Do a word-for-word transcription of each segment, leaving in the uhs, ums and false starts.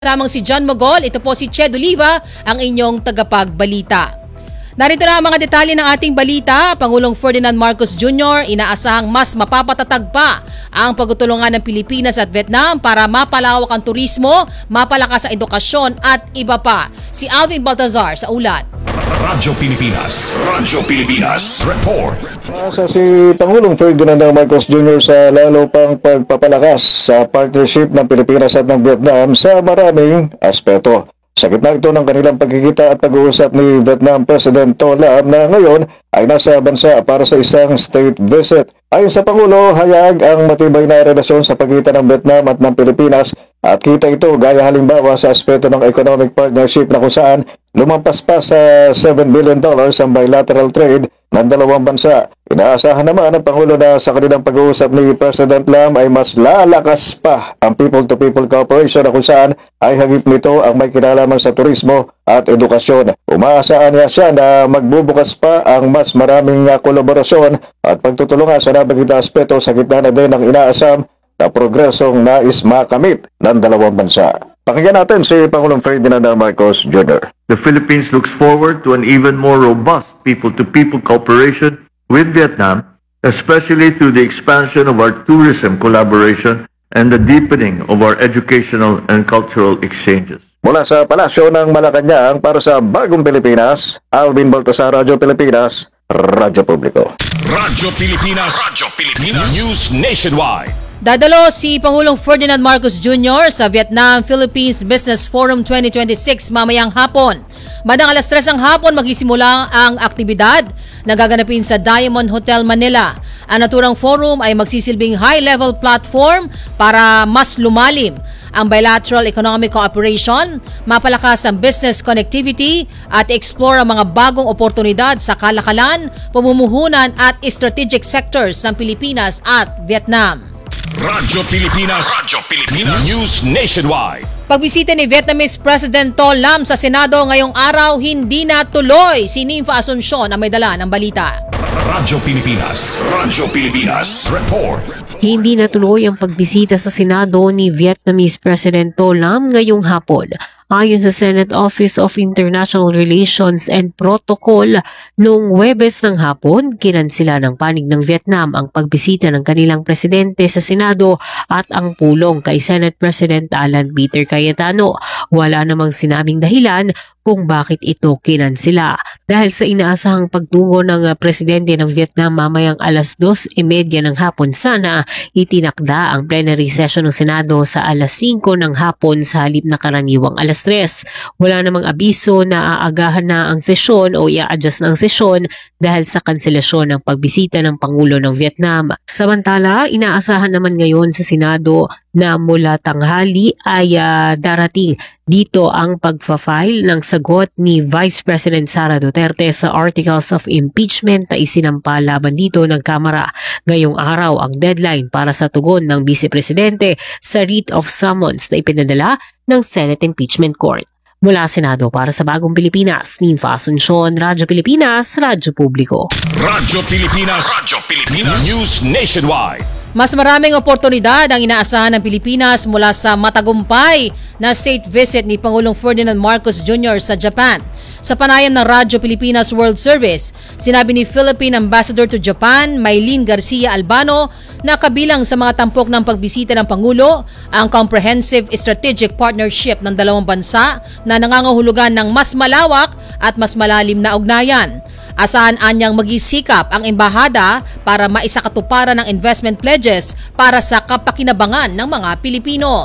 Kasamang si John Mogol, ito po si Ched Oliva, ang inyong tagapagbalita. Narito na ang mga detalye ng ating balita. Pangulong Ferdinand Marcos Junior inaasahang mas mapapatatag pa ang pagtutulungan ng Pilipinas at Vietnam para mapalawak ang turismo, mapalakas ang edukasyon at iba pa. Si Alvin Baltazar sa ulat. Radyo Pilipinas, Radyo Pilipinas, report. Sa si Pangulong Ferdinand Marcos Junior sa lalo pang pagpapalakas sa partnership ng Pilipinas at ng Vietnam sa maraming aspeto. Sa gitna ito ng kanilang pagkikita at pag-uusap ni Vietnam President To Lam na ngayon ay nasa bansa para sa isang state visit. Ayon sa Pangulo, hayag ang matibay na relasyon sa pagitan ng Vietnam at ng Pilipinas at kita ito gaya halimbawa sa aspeto ng economic partnership na kung saan lumampas pa sa seven billion dollars ang bilateral trade ng dalawang bansa. Inaasahan naman ng Pangulo na sa kanilang pag-uusap ni President Lam ay mas lalakas pa ang people-to-people cooperation na kung saan ay hagip nito ang may kinalaman sa turismo at edukasyon. Umaasahan niya siya na magbubukas pa ang mas maraming kolaborasyon at pagtutulungan sa nabagitang aspeto sa gitna na din ng inaasam na progresong nais makamit ng dalawang bansa. Pakinggan natin si Pangulong Ferdinand Marcos Junior The Philippines looks forward to an even more robust people-to-people cooperation with Vietnam, especially through the expansion of our tourism collaboration and the deepening of our educational and cultural exchanges. Mula sa Palasyo ng Malacanang para sa Bagong Pilipinas, Alvin Baltasar, Radyo Pilipinas, Radyo Publiko. Radyo Pilipinas, Radyo Pilipinas, News Nationwide. Dadalo si Pangulong Ferdinand Marcos Junior sa Vietnam-Philippines Business Forum twenty twenty-six mamayang hapon. Bandang alas tres ng hapon magsisimula ang aktibidad na gaganapin sa Diamond Hotel Manila. Ang naturang forum ay magsisilbing high-level platform para mas lumalim ang bilateral economic cooperation, mapalakas ang business connectivity at explore ang mga bagong oportunidad sa kalakalan, pamumuhunan at strategic sectors ng Pilipinas at Vietnam. Radyo Pilipinas, Radyo Pilipinas, News Nationwide. Pagbisita ni Vietnamese President To Lam sa Senado ngayong araw, hindi na tuloy. Si Nympha Asuncion ang may dala ng balita. Radyo Pilipinas, Radyo Pilipinas, report. Hindi natuloy ang pagbisita sa Senado ni Vietnamese President To Lam ngayong hapon. Ayon sa Senate Office of International Relations and Protocol, noong Huwebes ng hapon, kinansila ng panig ng Vietnam ang pagbisita ng kanilang presidente sa Senado at ang pulong kay Senate President Alan Peter Cayetano. Wala namang sinabing dahilan kung bakit ito kinansila. Dahil sa inaasahang pagtungo ng presidente ng Vietnam mamayang alas dos e media ng hapon, sana itinakda ang plenary session ng Senado sa alas singko ng hapon sa halip na karaniwang alas tres. Wala namang abiso na aagahan na ang sesyon o i-adjust na ang sesyon dahil sa kanselasyon ng pagbisita ng Pangulo ng Vietnam. Samantala, inaasahan naman ngayon sa Senado na mula tanghali ay uh, darating dito ang pagfa-file ng sagot ni Vice President Sara Duterte sa Articles of Impeachment na isinampa laban dito ng Kamara. Ngayong araw ang deadline para sa tugon ng Vice Presidente sa writ of summons na ipinadala ng Senate Impeachment Court. Mula Senado para sa Bagong Pilipinas, Nympha Asuncion, Radyo Pilipinas, Radyo Publiko. Radyo Pilipinas, Radyo Pilipinas, News Nationwide. Mas maraming oportunidad ang inaasahan ng Pilipinas mula sa matagumpay na state visit ni Pangulong Ferdinand Marcos Junior sa Japan. Sa panayam ng Radyo Pilipinas World Service, sinabi ni Philippine Ambassador to Japan, Maylene Garcia Albano, na kabilang sa mga tampok ng pagbisita ng Pangulo ang comprehensive strategic partnership ng dalawang bansa na nangangahulugan ng mas malawak at mas malalim na ugnayan. Asahan anyang magisikap ang embahada para maisakatuparan ng investment pledges para sa kapakinabangan ng mga Pilipino.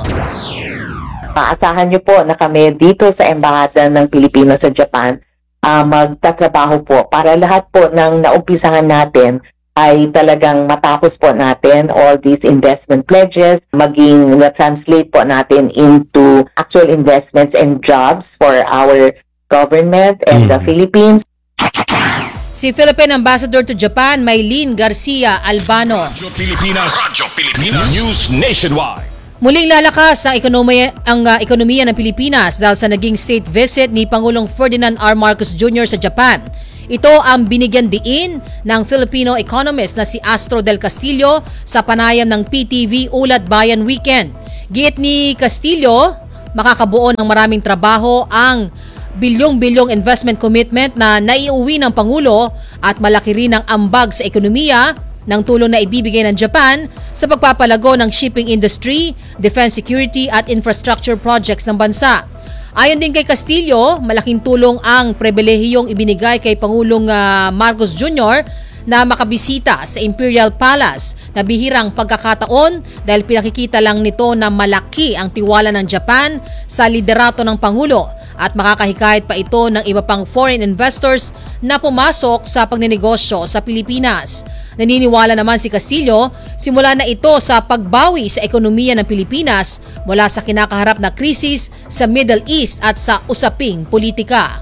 Maasahan niyo po na kami dito sa Embahada ng Pilipinas sa Japan uh, magtatrabaho po para lahat po ng naumpisahan natin ay talagang matapos po natin all these investment pledges, maging na-translate po natin into actual investments and jobs for our government and the Philippines. Si Philippine Ambassador to Japan, Maylene Garcia Albano. Radyo Pilipinas, Radyo Pilipinas, News Nationwide. Muling lalakas ang ekonomiya, ang uh, ekonomiya ng Pilipinas dahil sa naging state visit ni Pangulong Ferdinand R. Marcos Junior sa Japan. Ito ang binigyan diin ng Filipino economist na si Astro Del Castillo sa panayam ng P T V Ulat Bayan Weekend. Giit ni Castillo, makakabuo ng maraming trabaho ang bilyong-bilyong investment commitment na naiuwi ng Pangulo at malaki rin ang ambag sa ekonomiya ng tulong na ibibigay ng Japan sa pagpapalago ng shipping industry, defense security at infrastructure projects ng bansa. Ayon din kay Castillo, malaking tulong ang pribilehiyong ibinigay kay Pangulong uh, Marcos Junior na makabisita sa Imperial Palace na bihirang pagkakataon dahil pinakikita lang nito na malaki ang tiwala ng Japan sa liderato ng Pangulo at makakahikayat pa ito ng iba pang foreign investors na pumasok sa pagnenegosyo sa Pilipinas. Naniniwala naman si Castillo, simula na ito sa pagbawi sa ekonomiya ng Pilipinas mula sa kinakaharap na krisis sa Middle East at sa usaping politika.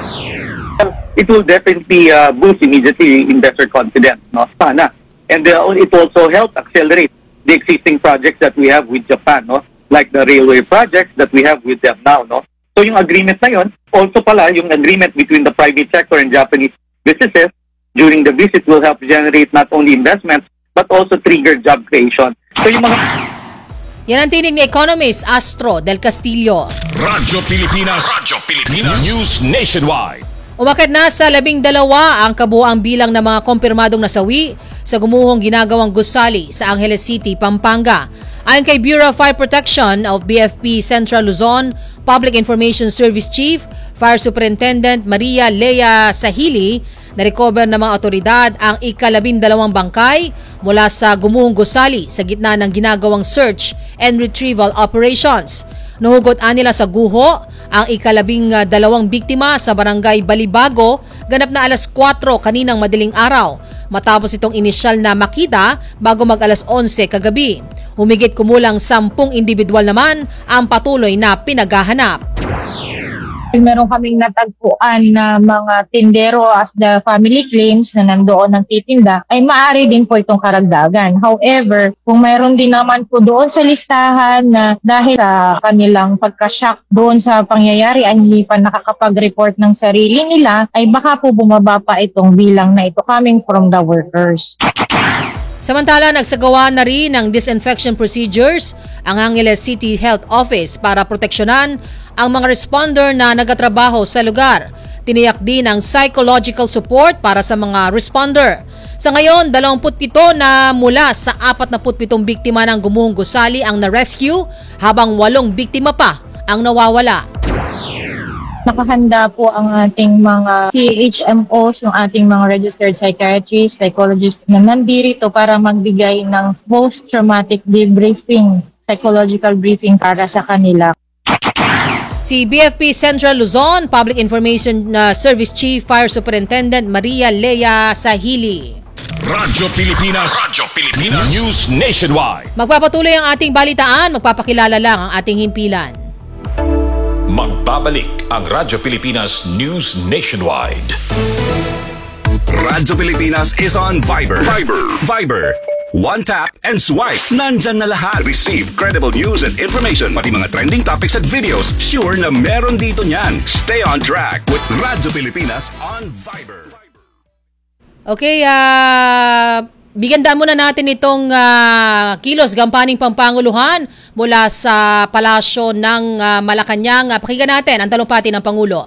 It will definitely uh, boost immediately investor confidence, no? Sana. And uh, it also help accelerate the existing projects that we have with Japan, no? Like the railway projects that we have with them now, no? So yung agreement na yun, also pala yung agreement between the private sector and Japanese businesses during the visit will help generate not only investments but also trigger job creation. So yung mga... Yan ang tinig ni economist Astro Del Castillo. Radyo Pilipinas, Radyo Pilipinas, News Nationwide. Umakyat na sa labing dalawa ang kabuuang bilang ng mga kumpirmadong nasawi sa gumuhong ginagawang gusali sa Angeles City, Pampanga. Ayon kay Bureau of Fire Protection of B F P Central Luzon, Public Information Service Chief, Fire Superintendent Maria Lea Sahili, na-recover ng mga otoridad ang ikalabindalawang bangkay mula sa gumuhong gusali sa gitna ng ginagawang search and retrieval operations. Nahugot nila sa guho ang ikalabing dalawang biktima sa barangay Balibago ganap na alas kwatro kaninang madaling araw matapos itong inisyal na makita bago mag alas onse kagabi. Humigit kumulang sampung individual naman ang patuloy na pinaghahanap. Meron kaming natagpuan na mga tindero as the family claims na nandoon ng titinda ay maaari din po itong karagdagan. However, kung mayroon din naman po doon sa listahan na dahil sa kanilang pagka-shock doon sa pangyayari ay hindi pa nakakapag-report ng sarili nila, ay baka po bumaba pa itong bilang na ito coming from the workers. Samantala, nagsagawa na rin ng disinfection procedures ang Angeles City Health Office para proteksyonan ang mga responder na nagatrabaho sa lugar. Tiniyak din ang psychological support para sa mga responder. Sa ngayon, dalawampu't pito na mula sa apat na pitong biktima ng gumuhong gusali ang na-rescue habang walong biktima pa ang nawawala. Nakahanda po ang ating mga C H M Os, yung ating mga registered psychiatrists, psychologists na nandito para magbigay ng post-traumatic debriefing, psychological briefing para sa kanila. Si B F P Central Luzon, Public Information uh, Service Chief Fire Superintendent Maria Lea Sahili. Radyo Pilipinas, Radyo Pilipinas, News Nationwide. Magpapatuloy ang ating balitaan, magpapakilala lang ang ating himpilan. Magbabalik ang Radyo Pilipinas News Nationwide. Radyo Pilipinas is on Viber. Viber. Viber. One tap and swipe. Nandyan na lahat. Receive credible news and information. Pati mga trending topics at videos. Sure na meron dito niyan. Stay on track with Radyo Pilipinas on Viber. Okay, ah... Uh... Bigandaan muna natin itong uh, kilos gampaning pampanguluhan mula sa palasyo ng uh, Malacanang. Uh, pakinggan natin ang talumpati ng Pangulo.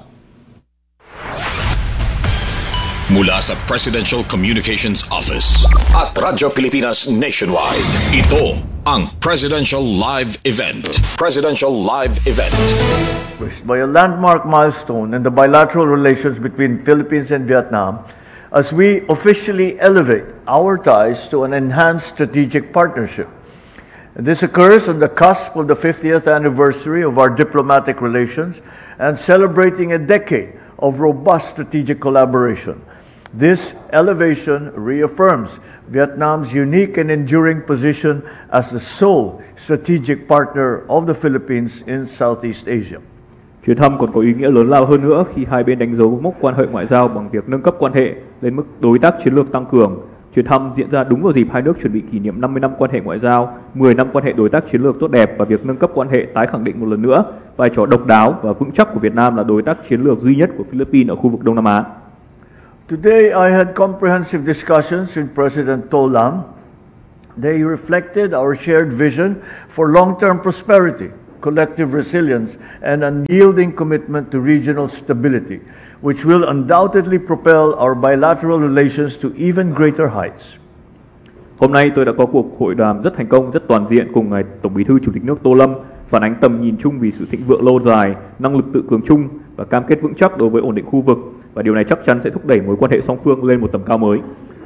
Mula sa Presidential Communications Office at Radyo Pilipinas Nationwide, ito ang Presidential Live Event. Presidential Live Event. By a landmark milestone in the bilateral relations between Philippines and Vietnam, as we officially elevate our ties to an enhanced strategic partnership. And this occurs on the cusp of the fiftieth anniversary of our diplomatic relations and celebrating a decade of robust strategic collaboration. This elevation reaffirms Vietnam's unique and enduring position as the sole strategic partner of the Philippines in Southeast Asia. Chuyến thăm còn có ý nghĩa lớn lao hơn nữa khi hai bên đánh dấu mốc quan hệ ngoại giao bằng việc nâng cấp quan hệ lên mức đối tác chiến lược tăng cường. Chuyến thăm diễn ra đúng vào dịp hai nước chuẩn bị kỷ niệm năm mươi năm quan hệ ngoại giao, mười năm quan hệ đối tác chiến lược tốt đẹp và việc nâng cấp quan hệ tái khẳng định một lần nữa vai trò độc đáo và vững chắc của Việt Nam là đối tác chiến lược duy nhất của Philippines ở khu vực Đông Nam Á. Today I had comprehensive discussions with President To Lam. They reflected our shared vision for long-term prosperity collective resilience, and unyielding commitment to regional stability, which will undoubtedly propel our bilateral relations to even greater heights. Hôm nay tôi đã có cuộc hội đàm rất thành công, rất toàn diện cùng ngài Tổng Bí thư Chủ tịch nước Tô Lâm, phản ánh tầm nhìn chung vì sự thịnh vượng lâu dài, năng lực tự cường chung và cam kết vững chắc đối với ổn định khu vực, và điều này chắc chắn sẽ thúc đẩy mối quan hệ song phương lên một tầm cao mới.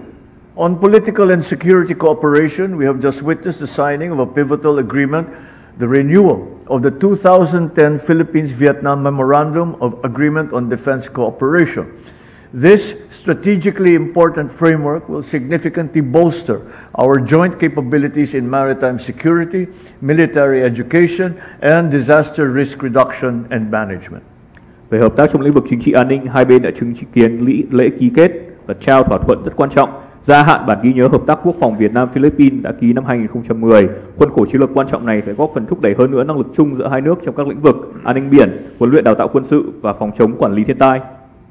On political and security cooperation, we have just witnessed the signing of a pivotal agreement, the renewal of the two thousand ten Philippines-Vietnam Memorandum of Agreement on Defense Cooperation. This strategically important framework will significantly bolster our joint capabilities in maritime security, military education, and disaster risk reduction and management. Về hợp tác trong lĩnh vực chính trị an ninh, hai bên đã chứng kiến lễ, lễ ký kết và trao thỏa thuận rất quan trọng, gia hạn bản ghi nhớ hợp tác quốc phòng Việt Nam Philippines đã ký năm hai nghìn không trăm mười. Khuôn khổ chiến lược quan trọng này sẽ góp phần thúc đẩy hơn nữa năng lực chung giữa hai nước trong các lĩnh vực an ninh biển, huấn luyện đào tạo quân sự và phòng chống quản lý thiên tai.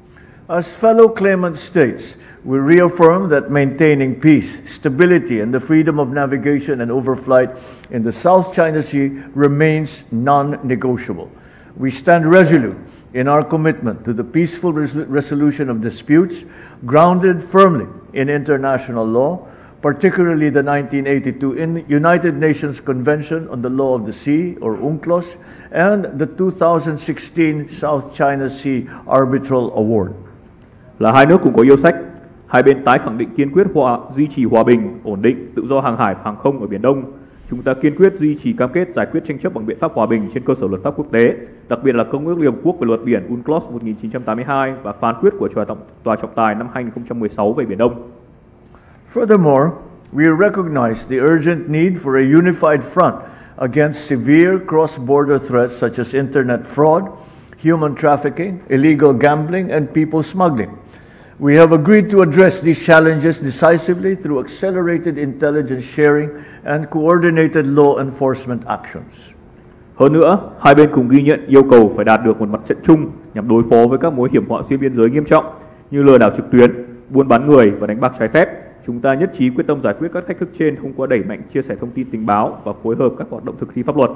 As fellow claimant states, we reaffirm that maintaining peace, stability, and the freedom of navigation and overflight in the South China Sea remains non-negotiable. We stand resolute in our commitment to the peaceful res- resolution of disputes grounded firmly in international law, particularly the nineteen eighty-two in United Nations Convention on the Law of the Sea, or UNCLOS, and the two thousand sixteen South China Sea Arbitral Award. Là hai nước cùng có yêu sách, hai bên tái khẳng định kiên quyết hòa, duy trì hòa bình, ổn định, tự do hàng hải, hàng không ở Biển Đông. Chúng ta kiên quyết duy trì cam kết giải quyết tranh chấp bằng biện pháp hòa bình trên cơ sở luật pháp quốc tế, đặc biệt là Công ước Liên Hợp Quốc về luật biển UNCLOS một nghìn chín trăm tám mươi hai và phán quyết của Tòa trọng, Tòa trọng tài năm hai nghìn không trăm mười sáu về Biển Đông. Furthermore, we recognize the urgent need for a unified front against severe cross-border threats such as internet fraud, human trafficking, illegal gambling, and people smuggling. We have agreed to address these challenges decisively through accelerated intelligence sharing and coordinated law enforcement actions. Hơn nữa, hai bên cùng ghi nhận yêu cầu phải đạt được một mặt trận chung nhằm đối phó với các mối hiểm họa xuyên biên giới nghiêm trọng như lừa đảo trực tuyến, buôn bán người và đánh bạc trái phép. Chúng ta nhất trí quyết tâm giải quyết các thách thức trên thông qua đẩy mạnh chia sẻ thông tin tình báo và phối hợp các hoạt động thực thi pháp luật.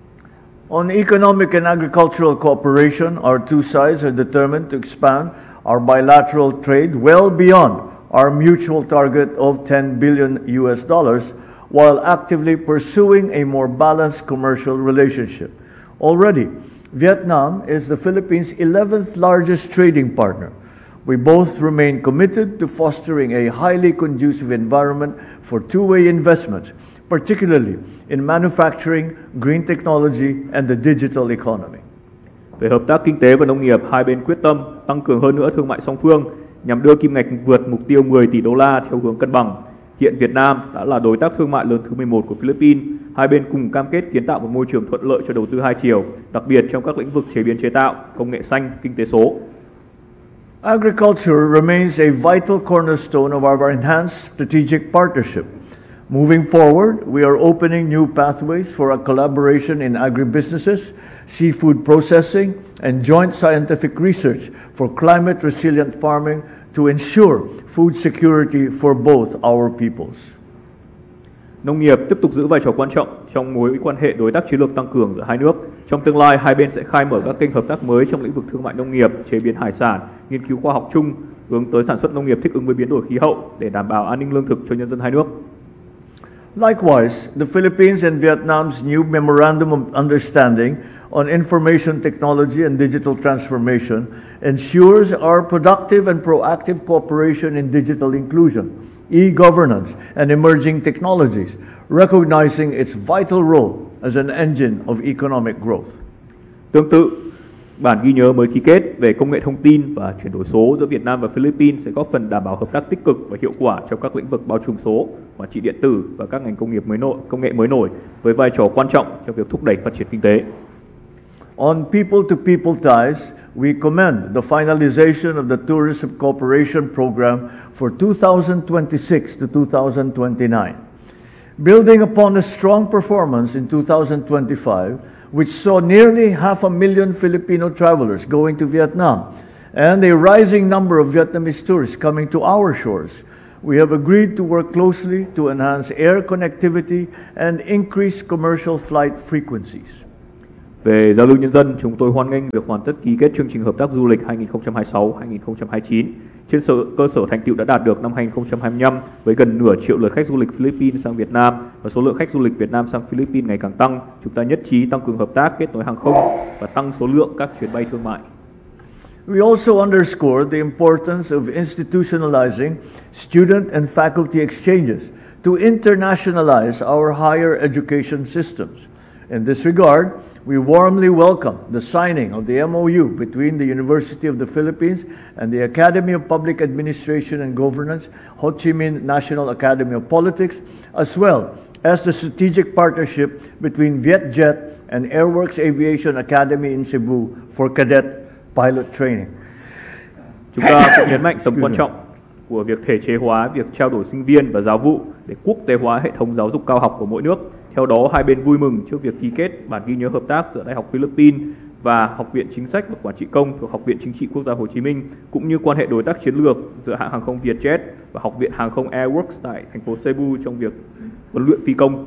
On economic and agricultural cooperation, our two sides are determined to expand our bilateral trade well beyond our mutual target of ten billion U S dollars while actively pursuing a more balanced commercial relationship. Already, Vietnam is the Philippines' eleventh largest trading partner. We both remain committed to fostering a highly conducive environment for two-way investment, particularly in manufacturing, green technology, and the digital economy. Về hợp tác kinh tế và nông nghiệp, hai bên quyết tâm tăng cường hơn nữa thương mại song phương nhằm đưa kim ngạch vượt mục tiêu mười tỷ đô la theo hướng cân bằng. Hiện Việt Nam đã là đối tác thương mại lớn thứ mười một của Philippines. Hai bên cùng cam kết kiến tạo một môi trường thuận lợi cho đầu tư hai chiều, đặc biệt trong các lĩnh vực chế biến chế tạo, công nghệ xanh, kinh tế số. Agriculture remains a vital cornerstone of our enhanced strategic partnership. Moving forward, we are opening new pathways for a collaboration in agribusinesses, seafood processing, and joint scientific research for climate resilient farming to ensure food security for both our peoples. Nông nghiệp tiếp tục giữ vai trò quan trọng trong mối quan hệ đối tác chiến lược tăng cường giữa hai nước. Trong tương lai, hai bên sẽ khai mở các kênh hợp tác mới trong lĩnh vực thương mại nông nghiệp, chế biến hải sản, nghiên cứu khoa học chung, hướng tới sản xuất nông nghiệp thích ứng với biến đổi khí hậu để đảm bảo an ninh lương thực cho nhân dân hai nước. Likewise, the Philippines and Vietnam's new Memorandum of Understanding on Information Technology and Digital Transformation ensures our productive and proactive cooperation in digital inclusion, e-governance, and emerging technologies, recognizing its vital role as an engine of economic growth. Tương tự, bản ghi nhớ mới ký kết về công nghệ thông tin và chuyển đổi số giữa Việt Nam và Philippines sẽ góp phần đảm bảo hợp tác tích cực và hiệu quả trong các lĩnh vực bao trùm số, quản trị điện tử và các ngành công nghiệp mới nổi, công nghệ mới nổi với vai trò quan trọng trong việc thúc đẩy phát triển kinh tế. On people-to-people ties, we commend the finalization of the Tourism Cooperation Program for two thousand twenty-six to two thousand twenty-nine. Building upon a strong performance in two thousand twenty-five, which saw nearly half a million Filipino travelers going to Vietnam and a rising number of Vietnamese tourists coming to our shores, we have agreed to work closely to enhance air connectivity and increase commercial flight frequencies. Về giao lưu nhân dân, chúng tôi hoan nghênh việc hoàn tất ký kết chương trình hợp tác du lịch hai nghìn không trăm hai mươi sáu hai nghìn không trăm hai mươi chín trên sở, cơ sở thành tựu đã đạt được năm hai nghìn không trăm hai mươi lăm với gần nửa triệu lượt khách du lịch Philippines sang Việt Nam và số lượng khách du lịch Việt Nam sang Philippines ngày càng tăng. Chúng ta nhất trí tăng cường hợp tác kết nối hàng không và tăng số lượng các chuyến bay thương mại. We also underscore the importance of institutionalizing student and faculty exchanges to internationalize our higher education systems. In this regard, we warmly welcome the signing of the M O U between the University of the Philippines and the Academy of Public Administration and Governance, Ho Chi Minh National Academy of Politics, as well as the strategic partnership between Vietjet and Airworks Aviation Academy in Cebu for cadet pilot training. Chúng ta cũng nhấn mạnh tầm quan trọng của việc thể chế hóa việc trao đổi sinh viên và giáo vụ để quốc tế hóa hệ thống giáo dục cao học của mỗi nước. Theo đó, hai bên vui mừng trước việc ký kết bản ghi nhớ hợp tác giữa Đại học Philippines và Học viện Chính sách và Quản trị công thuộc Học viện Chính trị Quốc gia Hồ Chí Minh, cũng như quan hệ đối tác chiến lược giữa hãng hàng không Vietjet và Học viện Hàng không Airworks tại thành phố Cebu trong việc huấn luyện phi công.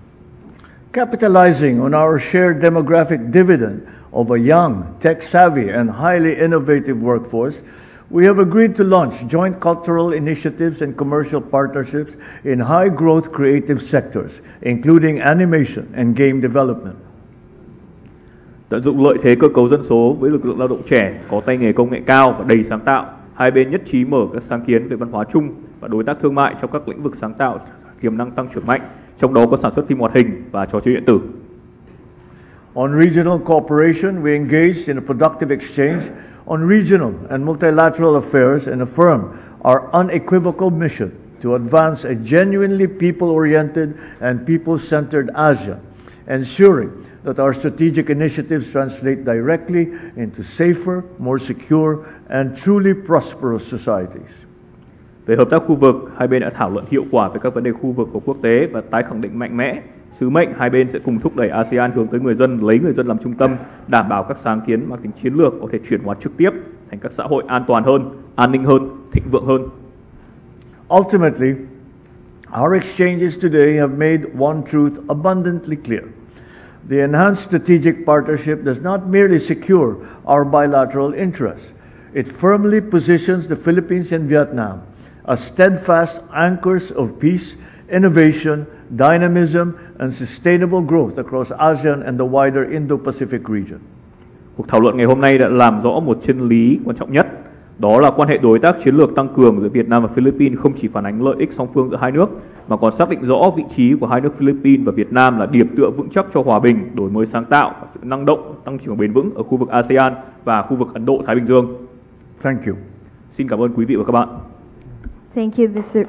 Capitalizing on our shared demographic dividend of a young, tech-savvy and highly innovative workforce, we have agreed to launch joint cultural initiatives and commercial partnerships in high-growth creative sectors, including animation and game development. Tận dụng lợi thế cơ cấu dân số với lực lượng lao động trẻ có tay nghề công nghệ cao và đầy sáng tạo, hai bên nhất trí mở các sáng kiến về văn hóa chung và đối tác thương mại trong các lĩnh vực sáng tạo tiềm năng tăng trưởng mạnh, trong đó có sản xuất phim hoạt hình và trò chơi điện tử. On regional cooperation, we engaged in a productive exchange on regional and multilateral affairs and affirm our unequivocal mission to advance a genuinely people-oriented and people-centered Asia, ensuring that our strategic initiatives translate directly into safer, more secure, and truly prosperous societies. Về hợp tác khu vực, hai bên đã thảo luận hiệu quả về các vấn đề khu vực và quốc tế và tái khẳng định mạnh mẽ sứ mệnh hai bên sẽ cùng thúc đẩy a sê an hướng tới người dân, lấy người dân làm trung tâm, đảm bảo các sáng kiến mang tính chiến lược có thể chuyển hóa trực tiếp thành các xã hội an toàn hơn, an ninh hơn, thịnh vượng hơn. Ultimately, our exchanges today have made one truth abundantly clear. The enhanced strategic partnership does not merely secure our bilateral interests. It firmly positions the Philippines and Vietnam as steadfast anchors of peace, innovation, dynamism, and sustainable growth across ASEAN and the wider Indo-Pacific region. Cuộc thảo luận ngày hôm nay đã làm rõ một chân lý quan trọng nhất, đó là quan hệ đối tác chiến lược tăng cường giữa Việt Nam và Philippines không chỉ phản ánh lợi ích song phương giữa hai nước, mà còn xác định rõ vị trí của hai nước Philippines và Việt Nam là điểm tựa vững chắc cho hòa bình, đổi mới sáng tạo và sự năng động, tăng trưởng bền vững ở khu vực a sê an và khu vực Ấn Độ-Thái Bình Dương. Thank you. Xin cảm ơn quý vị và các bạn. Thank you, Mister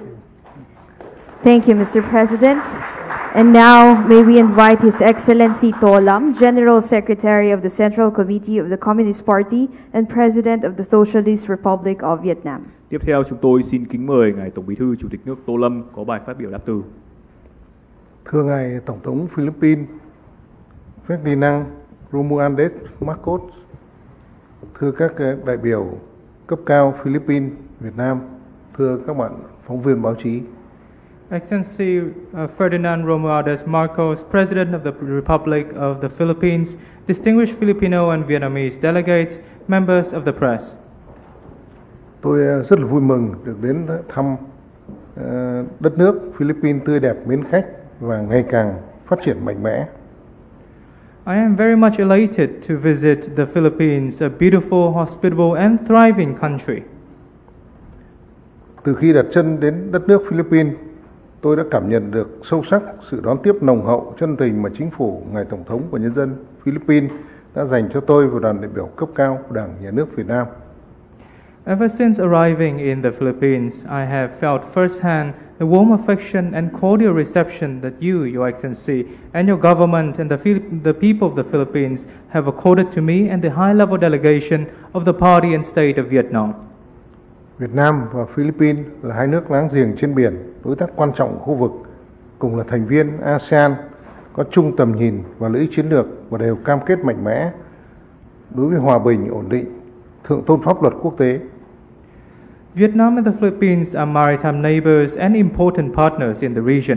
Thank you, Mister President. And now, may we invite His Excellency To Lam, General Secretary of the Central Committee of the Communist Party and President of the Socialist Republic of Vietnam. Tiếp theo, chúng tôi xin kính mời Ngài Tổng Bí thư Chủ tịch nước Tô Lâm có bài phát biểu đáp từ. Thưa Ngài Tổng thống Philippines Ferdinand Romualdez Marcos, thưa các đại biểu cấp cao Philippines, Việt Nam, thưa các bạn phóng viên báo chí. Excellency uh, Ferdinand Romualdez Marcos, President of the Republic of the Philippines, distinguished Filipino and Vietnamese delegates, members of the press. Tôi rất là vui mừng được đến thăm uh, đất nước Philippines tươi đẹp mến khách và ngày càng phát triển mạnh mẽ. I am very much elated to visit the Philippines, a beautiful, hospitable and thriving country. Từ khi đặt chân đến đất nước Philippines, tôi đã cảm nhận được sâu sắc sự đón tiếp nồng hậu, chân tình mà chính phủ, Ngài Tổng thống và nhân dân Philippines đã dành cho tôi và đoàn đại biểu cấp cao của Đảng Nhà nước Việt Nam. Ever since arriving in the Philippines, I have felt firsthand the warm affection and cordial reception that you, Your Excellency, and your government and the, Phil- the people of the Philippines have accorded to me and the high-level delegation of the party and state of Vietnam. Việt Nam và Philippines là hai nước láng giềng trên biển, đối tác quan trọng của khu vực, cùng là thành viên a sê an, có chung tầm nhìn và lợi ích chiến lược và đều cam kết mạnh mẽ đối với hòa bình, ổn định, thượng tôn pháp luật quốc tế. Vietnam and the Philippines are maritime neighbors and important partners in the region.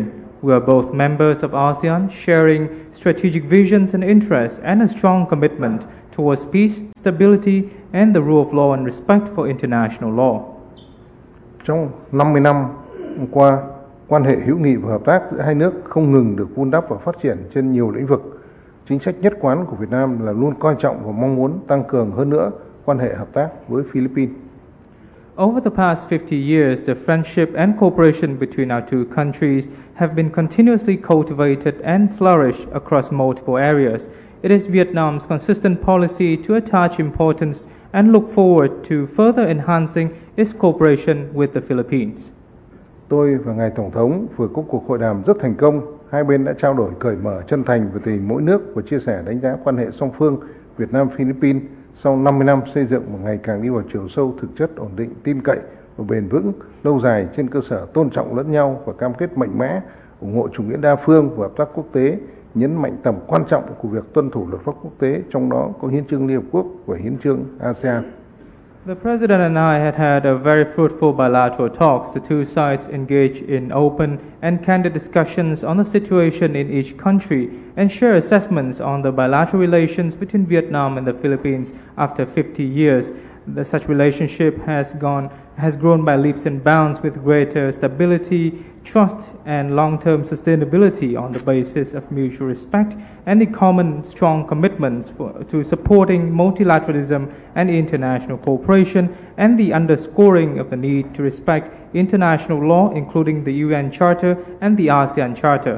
We are both members of ASEAN, sharing strategic visions and interests and a strong commitment towards peace, stability, and the rule of law and respect for international law. Trong năm mươi năm qua, quan hệ hữu nghị và hợp tác giữa hai nước không ngừng được vun đắp và phát triển trên nhiều lĩnh vực. Chính sách nhất quán của Việt Nam là luôn coi trọng và mong muốn tăng cường hơn nữa quan hệ hợp tác với Philippines. Over the past fifty years, the friendship and cooperation between our two countries have been continuously cultivated and flourished across multiple areas. It is Vietnam's consistent policy to attach importance and look forward to further enhancing its cooperation with the Philippines. Tôi và Ngài Tổng thống vừa có cuộc hội đàm rất thành công. Hai bên đã trao đổi cởi mở, chân thành về tình hình mỗi nước và chia sẻ đánh giá quan hệ song phương Việt Nam-Philippines sau năm mươi năm xây dựng một ngày càng đi vào chiều sâu, thực chất, ổn định, tin cậy và bền vững, lâu dài trên cơ sở tôn trọng lẫn nhau và cam kết mạnh mẽ, ủng hộ chủ nghĩa đa phương và hợp tác quốc tế, nhấn mạnh tầm quan trọng của việc tuân thủ luật pháp quốc tế, trong đó có Hiến chương Liên Hợp Quốc và Hiến chương ASEAN. The President and I had had a very fruitful bilateral talks. The two sides engaged in open and candid discussions on the situation in each country and share assessments on the bilateral relations between Vietnam and the Philippines after fifty years. The such relationship has gone has grown by leaps and bounds with greater stability, trust, and long-term sustainability on the basis of mutual respect and the common strong commitments for, to supporting multilateralism and international cooperation, and the underscoring of the need to respect international law, including the U N Charter and the ASEAN Charter.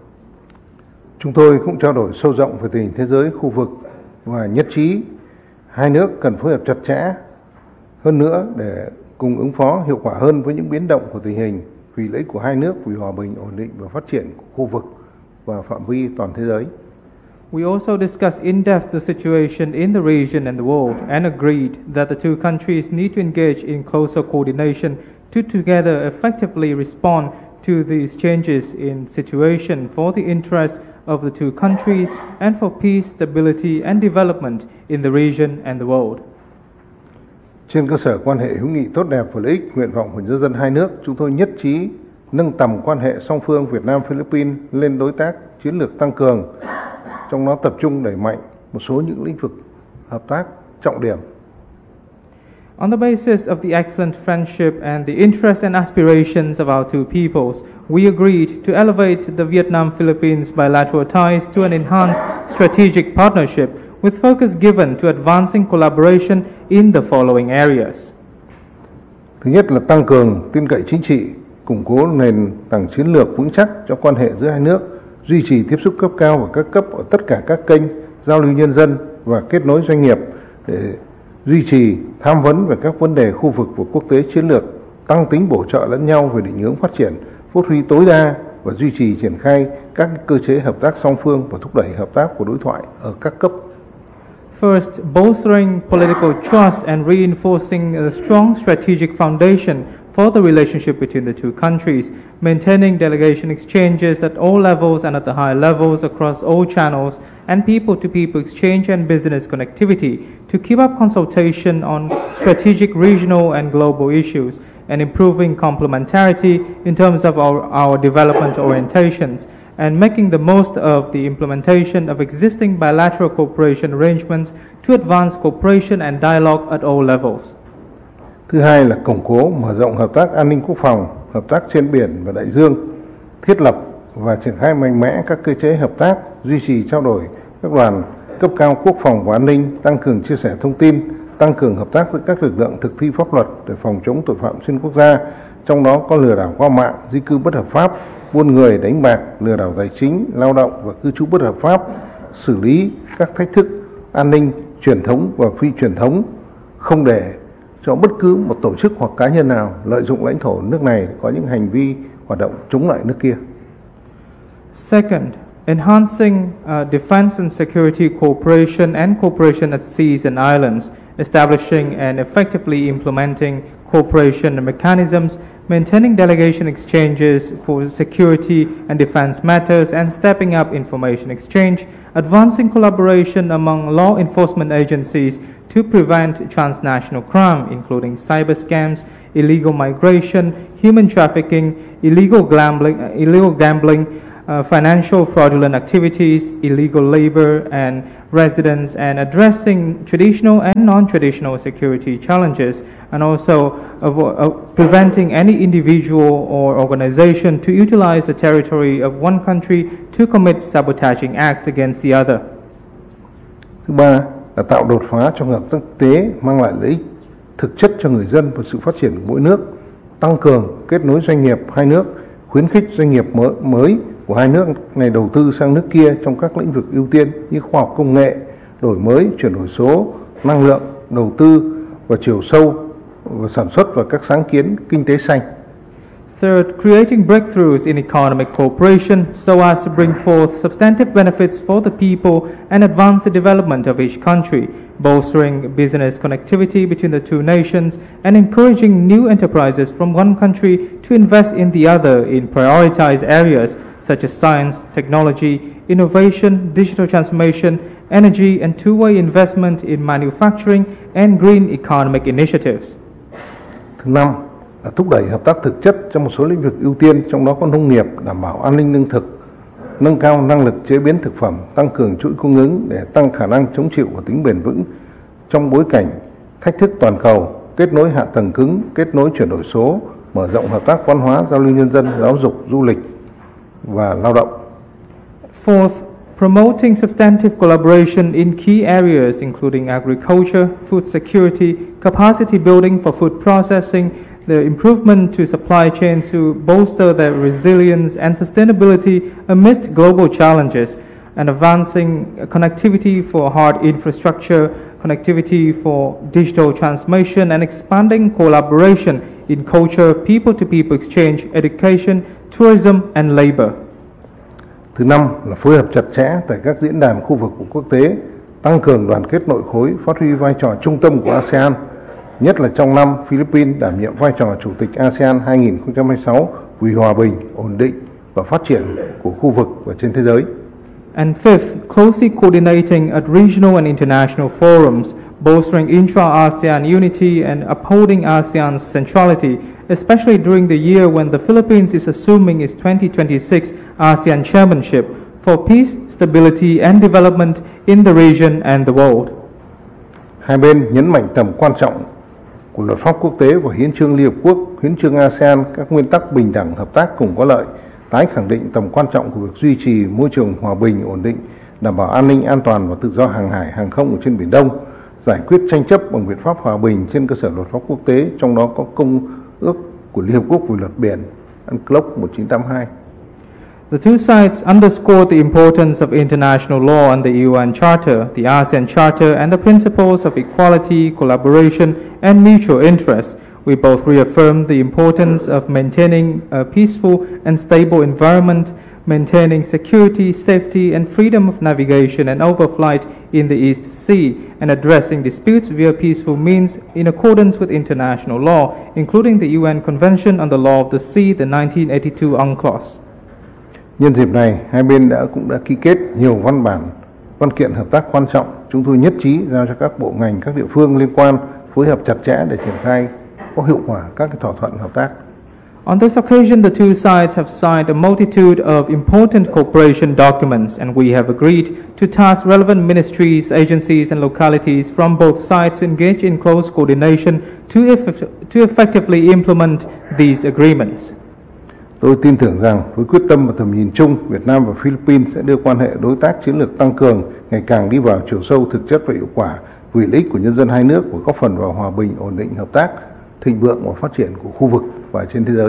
Chúng tôi cũng trao đổi sâu rộng về tình hình thế giới, khu vực và nhất trí hai nước cần phối hợp chặt chẽ hơn nữa để cùng ứng phó hiệu quả hơn với những biến động của tình hình vì lợi ích của hai nước, vì hòa bình, ổn định và phát triển của khu vực và phạm vi toàn thế giới. We also discussed in depth the situation in the region and the world and agreed that the two countries need to engage in closer coordination to together effectively respond to these changes in situation for the interest of the two countries and for peace, stability and development in the region and the world. Trên cơ sở quan hệ hữu nghị tốt đẹp và lợi ích, nguyện vọng của nhân dân hai nước, chúng tôi nhất trí nâng tầm quan hệ song phương Việt Nam-Philippines lên đối tác chiến lược tăng cường, trong đó tập trung đẩy mạnh một số những lĩnh vực hợp tác trọng điểm. On the basis of the excellent friendship and the interests and aspirations of our two peoples, we agreed to elevate the Vietnam-Philippines bilateral ties to an enhanced strategic partnership with focus given to advancing collaboration in the following areas. Thứ nhất là tăng cường tin cậy chính trị, củng cố nền tảng chiến lược vững chắc cho quan hệ giữa hai nước, duy trì tiếp xúc cấp cao và các cấp ở tất cả các kênh giao lưu nhân dân và kết nối doanh nghiệp để duy trì tham vấn về các vấn đề khu vực và quốc tế chiến lược, tăng tính bổ trợ lẫn nhau về định hướng phát triển, phát huy tối đa và duy trì triển khai các cơ chế hợp tác song phương và thúc đẩy hợp tác của đối thoại ở các cấp. First, bolstering political trust and reinforcing a strong strategic foundation for the relationship between the two countries, maintaining delegation exchanges at all levels and at the high levels across all channels, and people-to-people exchange and business connectivity to keep up consultation on strategic regional and global issues, and improving complementarity in terms of our, our development orientations, and making the most of the implementation of existing bilateral cooperation arrangements to advance cooperation and dialogue at all levels. Thứ hai là củng cố, mở rộng hợp tác an ninh quốc phòng, hợp tác trên biển và đại dương, thiết lập và triển khai mạnh mẽ các cơ chế hợp tác, duy trì trao đổi các đoàn cấp cao quốc phòng và an ninh, tăng cường chia sẻ thông tin, tăng cường hợp tác giữa các lực lượng thực thi pháp luật để phòng chống tội phạm xuyên quốc gia, trong đó có lừa đảo qua mạng, di cư bất hợp pháp, buôn người, đánh bạc, lừa đảo tài chính, lao động và cư trú bất hợp pháp, xử lý các thách thức an ninh truyền thống và phi truyền thống, không để cho bất cứ một tổ chức hoặc cá nhân nào lợi dụng lãnh thổ nước này có những hành vi hoạt động chống lại nước kia. Second, enhancing uh, defense and security cooperation and cooperation at seas and islands, establishing and effectively implementing cooperation mechanisms, maintaining delegation exchanges for security and defense matters, and stepping up information exchange, advancing collaboration among law enforcement agencies to prevent transnational crime, including cyber scams, illegal migration, human trafficking, illegal gambling, uh, illegal gambling, uh, financial fraudulent activities, illegal labor and residence, and addressing traditional and non-traditional security challenges, and also avo- uh, preventing any individual or organization to utilize the territory of one country to commit sabotaging acts against the other. Thứ ba là tạo đột phá trong hợp tác quốc tế, mang lại lợi ích thực chất cho người dân và sự phát triển của mỗi nước, tăng cường kết nối doanh nghiệp hai nước, khuyến khích doanh nghiệp mới, mới của hai nước này đầu tư sang nước kia trong các lĩnh vực ưu tiên như khoa học công nghệ, đổi mới, chuyển đổi số, năng lượng, đầu tư và chiều sâu và sản xuất và các sáng kiến kinh tế xanh. Third, creating breakthroughs in economic cooperation so as to bring forth substantive benefits for the people and advance the development of each country, bolstering business connectivity between the two nations and encouraging new enterprises from one country to invest in the other in prioritized areas such as science, technology, innovation, digital transformation, energy, and two-way investment in manufacturing and green economic initiatives. Thứ năm là thúc đẩy hợp tác thực chất trong một số lĩnh vực ưu tiên, trong đó có nông nghiệp, đảm bảo an ninh lương thực, nâng cao năng lực chế biến thực phẩm, tăng cường chuỗi cung ứng để tăng khả năng chống chịu và tính bền vững trong bối cảnh thách thức toàn cầu, kết nối hạ tầng cứng, kết nối chuyển đổi số, mở rộng hợp tác văn hóa, giao lưu nhân dân, giáo dục, du lịch và lao động. Fourth, promoting substantive collaboration in key areas including agriculture, food security, capacity building for food processing, the improvement to supply chains to bolster their resilience and sustainability amidst global challenges, and advancing connectivity for hard infrastructure, connectivity for digital transformation, and expanding collaboration in culture, people-to-people exchange, education, tourism, and labor. Thứ năm là phối hợp chặt chẽ tại các diễn đàn khu vực và quốc tế, tăng cường đoàn kết nội khối, phát huy vai trò trung tâm của a sê an, nhất là trong năm Philippines đảm nhiệm vai trò Chủ tịch a sê an hai nghìn không trăm hai mươi sáu vì hòa bình, ổn định và phát triển của khu vực và trên thế giới. And fifth, closely coordinating at regional and international forums, bolstering intra-ASEAN unity and upholding ASEAN's centrality, especially during the year when the Philippines is assuming its twenty twenty-six ASEAN chairmanship for peace, stability and development in the region and the world. Hai bên nhấn mạnh tầm quan trọng của luật pháp quốc tế và hiến chương Liên Hợp Quốc, hiến chương a sê an, các nguyên tắc bình đẳng, hợp tác cùng có lợi, tái khẳng định tầm quan trọng của việc duy trì môi trường hòa bình, ổn định, đảm bảo an ninh, an toàn và tự do hàng hải, hàng không ở trên Biển Đông, giải quyết tranh chấp bằng biện pháp hòa bình trên cơ sở luật pháp quốc tế, trong đó có Công ước của Liên Hợp Quốc về luật biển UNCLOS một nghìn chín trăm tám mươi hai. The two sides underscored the importance of international law and the U N Charter, the ASEAN Charter, and the principles of equality, collaboration, and mutual interest. We both reaffirmed the importance of maintaining a peaceful and stable environment, maintaining security, safety, and freedom of navigation and overflight in the East Sea, and addressing disputes via peaceful means in accordance with international law, including the U N Convention on the Law of the Sea, the nineteen eighty-two UNCLOS. Nhân dịp này, hai bên đã cũng đã ký kết nhiều văn bản, văn kiện hợp tác quan trọng. Chúng tôi nhất trí giao cho các bộ ngành, các địa phương liên quan phối hợp chặt chẽ để triển khai có hiệu quả các cái thỏa thuận hợp tác. On this occasion, the two sides have signed a multitude of important cooperation documents, and we have agreed to task relevant ministries, agencies, and localities from both sides to engage in close coordination to, eff- to effectively implement these agreements. Tôi tin tưởng rằng với quyết tâm và tầm nhìn chung, Việt Nam và Philippines sẽ đưa quan hệ đối tác chiến lược tăng cường ngày càng đi vào chiều sâu, thực chất và hiệu quả vì lợi ích của nhân dân hai nước và góp phần vào hòa bình, ổn định, hợp tác, thịnh vượng và phát triển của khu vực và trên thế giới.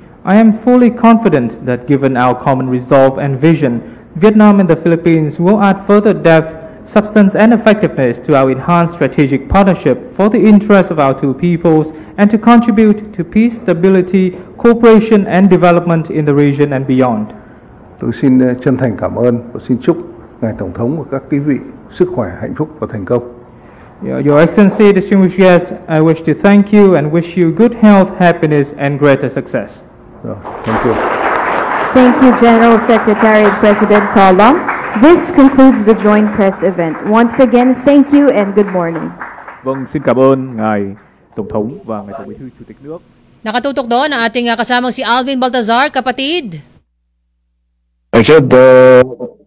I am fully confident that given our common resolve and vision, Vietnam and the Philippines will add further depth, substance and effectiveness to our enhanced strategic partnership for the interests of our two peoples and to contribute to peace, stability, cooperation and development in the region and beyond. Tôi xin chân thành cảm ơn và xin chúc Ngài Tổng thống và các quý vị sức khỏe, hạnh phúc và thành công. Your Excellency, distinguished guests, I wish to thank you and wish you good health, happiness and greater success. Thank you. Thank you, General Secretary and President To Lam. This concludes the joint press event. Once again, thank you and good morning. Vâng, xin cảm ơn ngài Tổng thống và ngài Tổng Bí thư Chủ tịch nước. Nakatutok doon ang ating uh, kasamang si Alvin Baltazar, kapatid. Richard, uh,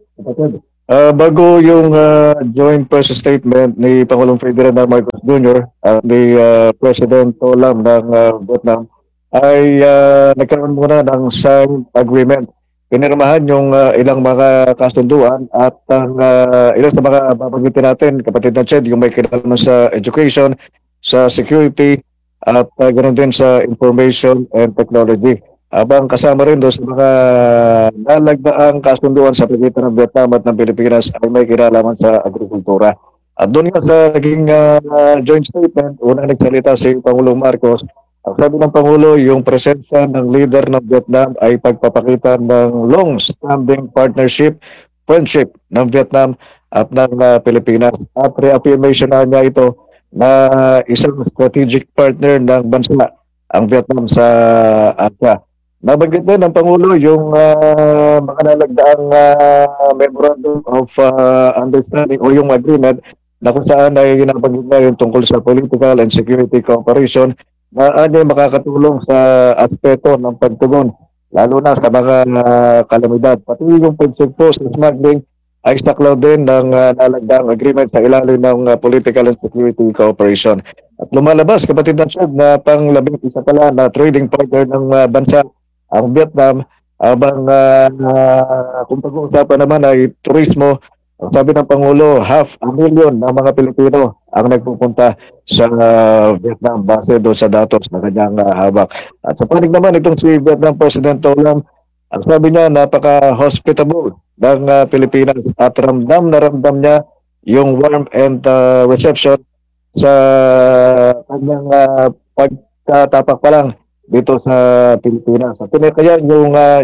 uh, bago yung uh, joint press statement ni Pangulong Ferdinand Marcos Junior at ni uh, President To Lam ng uh, Vietnam, ay uh, nagkaroon muna ng signed agreement. Pinirmahan yung uh, ilang mga kasunduan at ang uh, ilang sa mga babanggitin natin, kapatid na Ched, yung may kinalaman sa education, sa security, at uh, ganoon din sa information and technology. Habang kasama rin doon sa mga nalagdaang kasunduan sa pagitan ng Vietnam at ng Pilipinas ay may kinalaman sa agrikultura. At doon nga sa naging uh, joint statement, unang nagsalita si Pangulong Marcos. Ang sabi ng Pangulo, yung presensya ng leader ng Vietnam ay pagpapakita ng long-standing partnership, friendship ng Vietnam at ng uh, Pilipinas. At reaffirmation na niya ito na isang strategic partner ng bansa ang Vietnam sa Asia. Nabanggit din ng Pangulo yung uh, mga nalagdaang uh, memorandum of uh, understanding o yung agreement na kung saan ay nabanggit niya yung tungkol sa political and security cooperation na ano makakatulong sa aspeto ng pagtugon lalo na sa mga uh, kalamidad. Pati yung pagsugpo sa smuggling ay saklaw din ng uh, nalagdaang agreement sa ilalim ng uh, political and security cooperation. At lumalabas, kapatid na Chad, na panglabing isa pala na trading partner ng uh, bansa ang Vietnam, habang uh, uh, kung pag-uusapan naman ay turismo, ang sabi ng Pangulo, half a million ng mga Pilipino ang nagpupunta sa uh, Vietnam base doon sa datos na kanyang uh, habak. At sa panig naman itong si Vietnam President To Lam, ang sabi niya, napaka-hospitable ng uh, Pilipinas at ramdam na ramdam niya yung warm and uh, reception sa kanyang uh, pagkatapak pa lang dito sa Pilipinas. At kaya yung uh,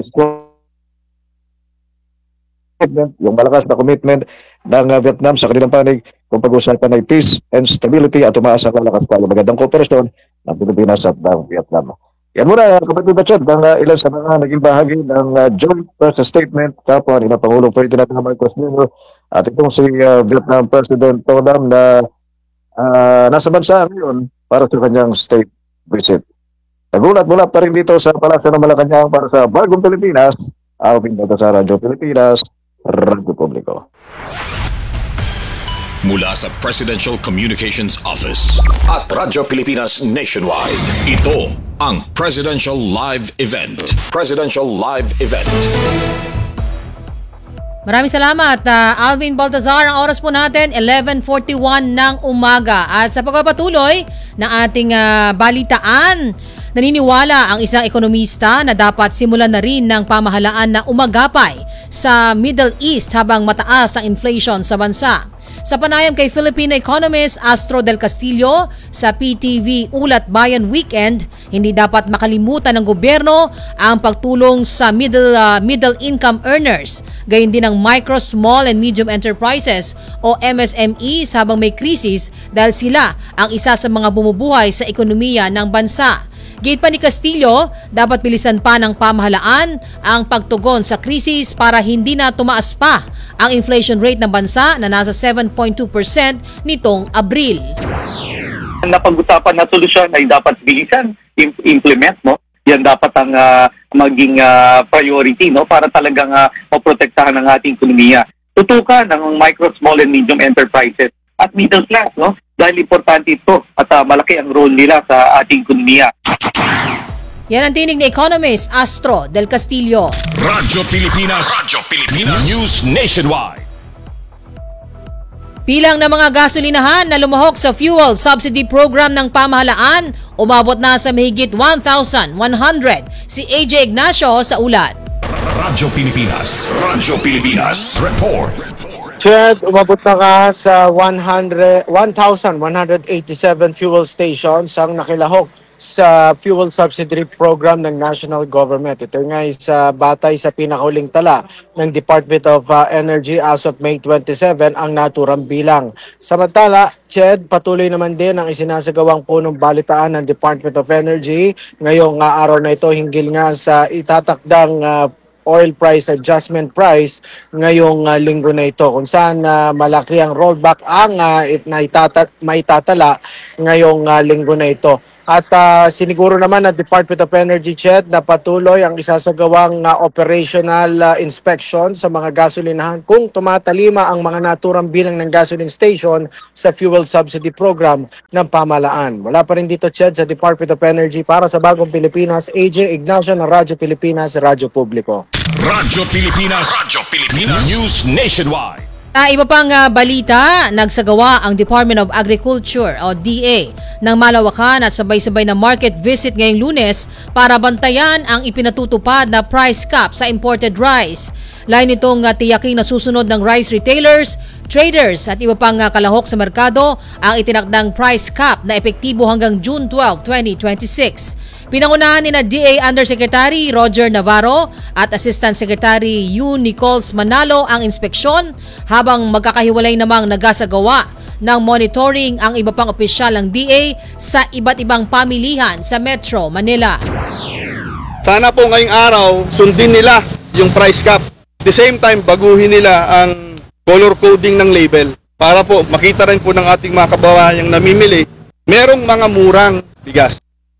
yung malakas na commitment ng uh, Vietnam sa kanilang panig kung pag-usapan ay peace and stability at umaasa ang lakas pa magandang kooperasyon ng Pilipinas at ng Vietnam. Yan muna, kapatid na Chad, ng uh, ilan sa mga naging bahagi ng uh, joint press statement kapwa ni na Pangulong Ferdinand Marcos Junior at itong si uh, Vietnam President To Lam na uh, nasa bansa ngayon para sa kanyang state visit. Nagulat mula pa rin dito sa Palasyo ng Malacanang para sa Bagong Pilipinas, Alvin Baltazar, Radyo Pilipinas, Radyo Publiko. Mula sa Presidential Communications Office at Radyo Pilipinas Nationwide, ito ang Presidential Live Event. Presidential Live Event. Maraming salamat, uh, Alvin Baltazar. Ang oras po natin, eleven forty-one ng umaga. At sa pagpapatuloy ng ating uh, balitaan, naniniwala ang isang ekonomista na dapat simulan na rin ng pamahalaan na umagapay sa Middle East habang mataas ang inflation sa bansa. Sa panayam kay Filipino economist Astro Del Castillo sa P T V Ulat Bayan Weekend, hindi dapat makalimutan ng gobyerno ang pagtulong sa middle uh, middle income earners, gayon din ang micro, small and medium enterprises o M S M Es habang may krisis dahil sila ang isa sa mga bumubuhay sa ekonomiya ng bansa. Gate pa ni Castillo, dapat bilisan pa ng pamahalaan ang pagtugon sa krisis para hindi na tumaas pa ang inflation rate ng bansa na nasa seven point two percent nitong Abril. Ang napag-usapan na solusyon ay dapat bilisan, im- implement, no? Yan dapat ang uh, maging uh, priority, no, para talagang uh, maprotektahan ang ating ekonomiya. Tutukan ang micro, small and medium enterprises at middle class, no? Dahil importante ito at uh, malaki ang role nila sa ating ekonomiya. Yan ang tinig ni economist Astro Del Castillo. Radyo Pilipinas. Radyo Pilipinas. News Nationwide. Bilang ng mga gasolinahan na lumahok sa fuel subsidy program ng pamahalaan, umabot na sa mahigit one thousand one hundred. Si A J Ignacio sa ulat. Radyo Pilipinas. Radyo Pilipinas. Report. Chad, umabot na ka sa one thousand one hundred eighty-seven fuel stations ang nakilahok sa fuel subsidy program ng national government. Ito nga sa batay sa pinakahuling tala ng Department of uh, Energy as of May twenty-seven ang naturang bilang. Samantala, Chad, patuloy naman din ang isinasagawang punong balitaan ng Department of Energy ngayong uh, araw na ito hinggil nga sa itatakdang uh, oil price adjustment price ngayong uh, linggo na ito, kung saan uh, malaki ang rollback ang uh, if naitata- maitatala ngayong uh, linggo na ito. At uh, siniguro naman ng Department of Energy C H E D na patuloy ang isasagawang uh, operational uh, inspection sa mga gasolinahan kung tumatalima ang mga naturang bilang ng gasoline station sa fuel subsidy program ng pamahalaan. Wala pa rin dito C H E D sa Department of Energy. Para sa Bagong Pilipinas, A J Ignacio ng Radyo Pilipinas, Radyo Publiko. Radyo Pilipinas, Radyo Pilipinas, News Nationwide. Sa iba pang uh, balita, nagsagawa ang Department of Agriculture o D A ng malawakan at sabay-sabay na market visit ngayong Lunes para bantayan ang ipinatutupad na price cap sa imported rice. Lain nitong uh, tiyaking nasusunod ng rice retailers, traders at iba pang uh, kalahok sa merkado ang itinakdang price cap na epektibo hanggang June twelfth, twenty twenty-six. Pinangunahan ni na D A Undersecretary Roger Navarro at Assistant Secretary Yu Nichols Manalo ang inspeksyon habang magkakahiwalay namang nagasagawa ng monitoring ang iba pang opisyal ng D A sa iba't ibang pamilihan sa Metro Manila. Sana po ngayong araw sundin nila yung price cap. At the same time, baguhin nila ang color coding ng label para po makita rin po ng ating mga kababayang namimili merong mga murang bigas.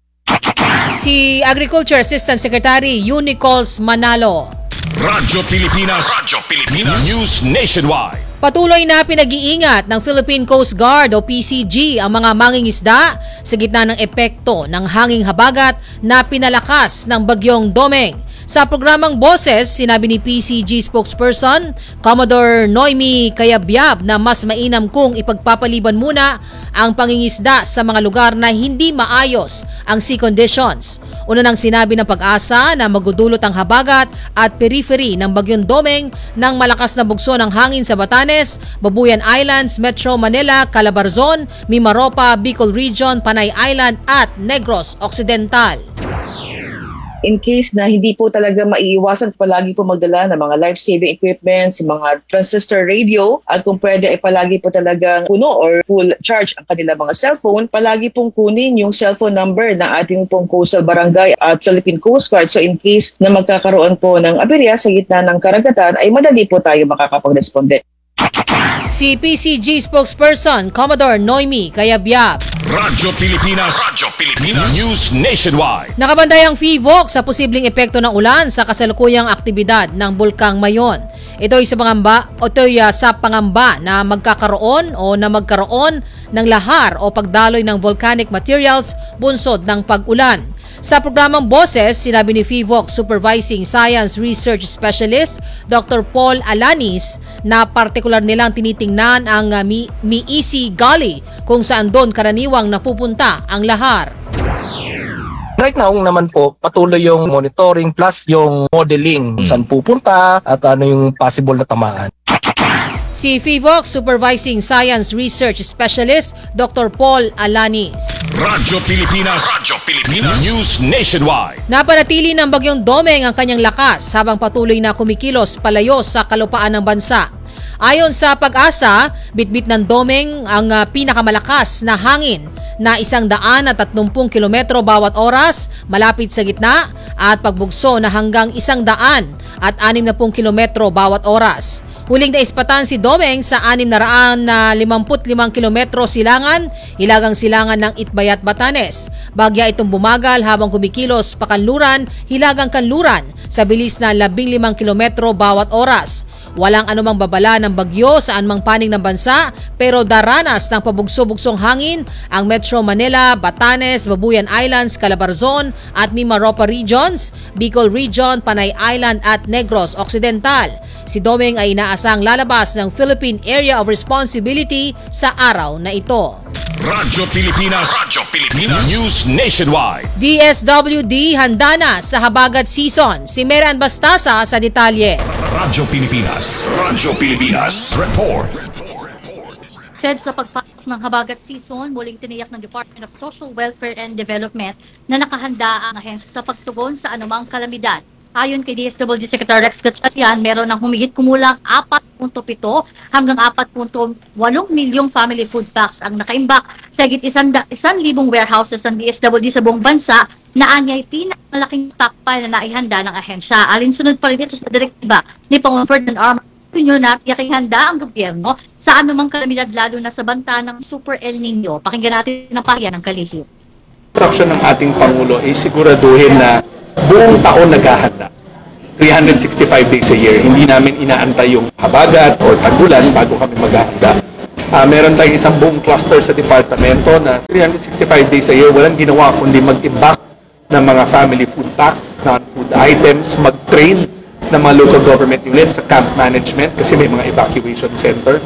Si Agriculture Assistant Secretary Yu Nichols Manalo. Radyo Pilipinas, Radyo Pilipinas, News Nationwide. Patuloy na pinag-iingat ng Philippine Coast Guard o P C G ang mga mangingisda sa gitna ng epekto ng hanging habagat na pinalakas ng bagyong Domeng. Sa programang Boses, sinabi ni P C G spokesperson Commodore Noemi Cayabyab na mas mainam kung ipagpapaliban muna ang pangingisda sa mga lugar na hindi maayos ang sea conditions. Una nang sinabi ng Pag-asa na magudulot ang habagat at periphery ng bagyong Domeng ng malakas na bugso ng hangin sa Batanes, Babuyan Islands, Metro Manila, Calabarzon, Mimaropa, Bicol Region, Panay Island at Negros Occidental. In case na hindi po talaga maiiwasan, palagi po magdala ng mga life-saving equipment, mga transistor radio, at kung pwede ay palagi po talagang puno or full charge ang kanila mga cellphone. Palagi pong kunin yung cellphone number ng ating pong coastal barangay at Philippine Coast Guard. So in case na magkakaroon po ng aberya sa gitna ng karagatan, ay madali po tayo makakapag-responde. Si P C G spokesperson Commodore Noemi Cayabyab. Radyo Pilipinas, Radyo Pilipinas, News Nationwide. Nakabantay ang F I V O C sa posibleng epekto ng ulan sa kasalukuyang aktibidad ng Bulkang Mayon. Ito ay sa pangamba, o ito ay sa pangamba na magkakaroon o na magkaroon ng lahar o pagdaloy ng volcanic materials bunsod ng pag-ulan. Sa programang Boses, sinabi ni F I V O C Supervising Science Research Specialist Doctor Paul Alanis na partikular nilang tinitingnan ang uh, Mi- Miisi Gully kung saan doon karaniwang napupunta ang lahar. Right now naman po, patuloy yung monitoring plus yung modeling saan pupunta at ano yung possible na tamaan. Si F I V O C Supervising Science Research Specialist Doctor Paul Alanis. Radyo Pilipinas, Radyo Pilipinas, News Nationwide. Napanatili ng bagyong Domeng ang kanyang lakas habang patuloy na kumikilos palayo sa kalupaan ng bansa. Ayon sa Pag-asa, bitbit ng Domeng ang uh, pinakamalakas na hangin na isang daan at tatlumpung kilometro bawat oras malapit sa gitna at pagbugso na hanggang isang daan at anim na pung kilometro bawat oras. Huling naispatan si Domeng sa anim na raan na limampu't limang kilometro silangan, hilagang silangan ng Itbayat, Batanes. Bagya itong bumagal habang kumikilos pakanluran, hilagang kanluran sa bilis na labing limang kilometro bawat oras. Walang anumang babala ng bagyo sa anumang panig ng bansa pero daranas ng pabugso-bugsong hangin ang Metro Manila, Batanes, Babuyan Islands, Calabarzon at Mimaropa Regions, Bicol Region, Panay Island at Negros Occidental. Si Domeng ay inaasang lalabas ng Philippine Area of Responsibility sa araw na ito. Radyo Pilipinas, Radyo Pilipinas, News Nationwide. D S W D handa na sa habagat season. Si Meran Bastasa sa detalye. Radyo Pilipinas, Radyo Pilipinas, report. Chad, sa pagpasok ng habagat season, muling tiniyak ng Department of Social Welfare and Development na nakahanda ang ahensya sa pagtugon sa anumang kalamidad. Ayon kay D S W D Secretary Rex Gatchalian, meron ng humigit kumulang four point seven hanggang four point eight milyong family food packs ang nakaimbak sa higit isang, isang libong warehouses ng D S W D sa buong bansa na anyay pinakamalaking stockpile na naihanda ng ahensya. Alinsunod pa rin ito sa direktiba ni Pangulong Ferdinand R. Marcos na tiyaking handa ang gobyerno sa anumang kalamidad lalo na sa banta ng Super El Nino. Pakinggan natin ang pahayag ng kalihim. Instruction ng ating Pangulo ay siguraduhin na buong taon naghahanda. three hundred sixty-five days a year. Hindi namin inaantay yung habagat or tagulan bago kami maghahanda. Uh, meron tayong isang buong cluster sa departamento na three hundred sixty-five days a year walang ginawa kundi mag-imbak ng mga family food packs, non-food items, mag-train ng mga local government units sa camp management kasi may mga evacuation center.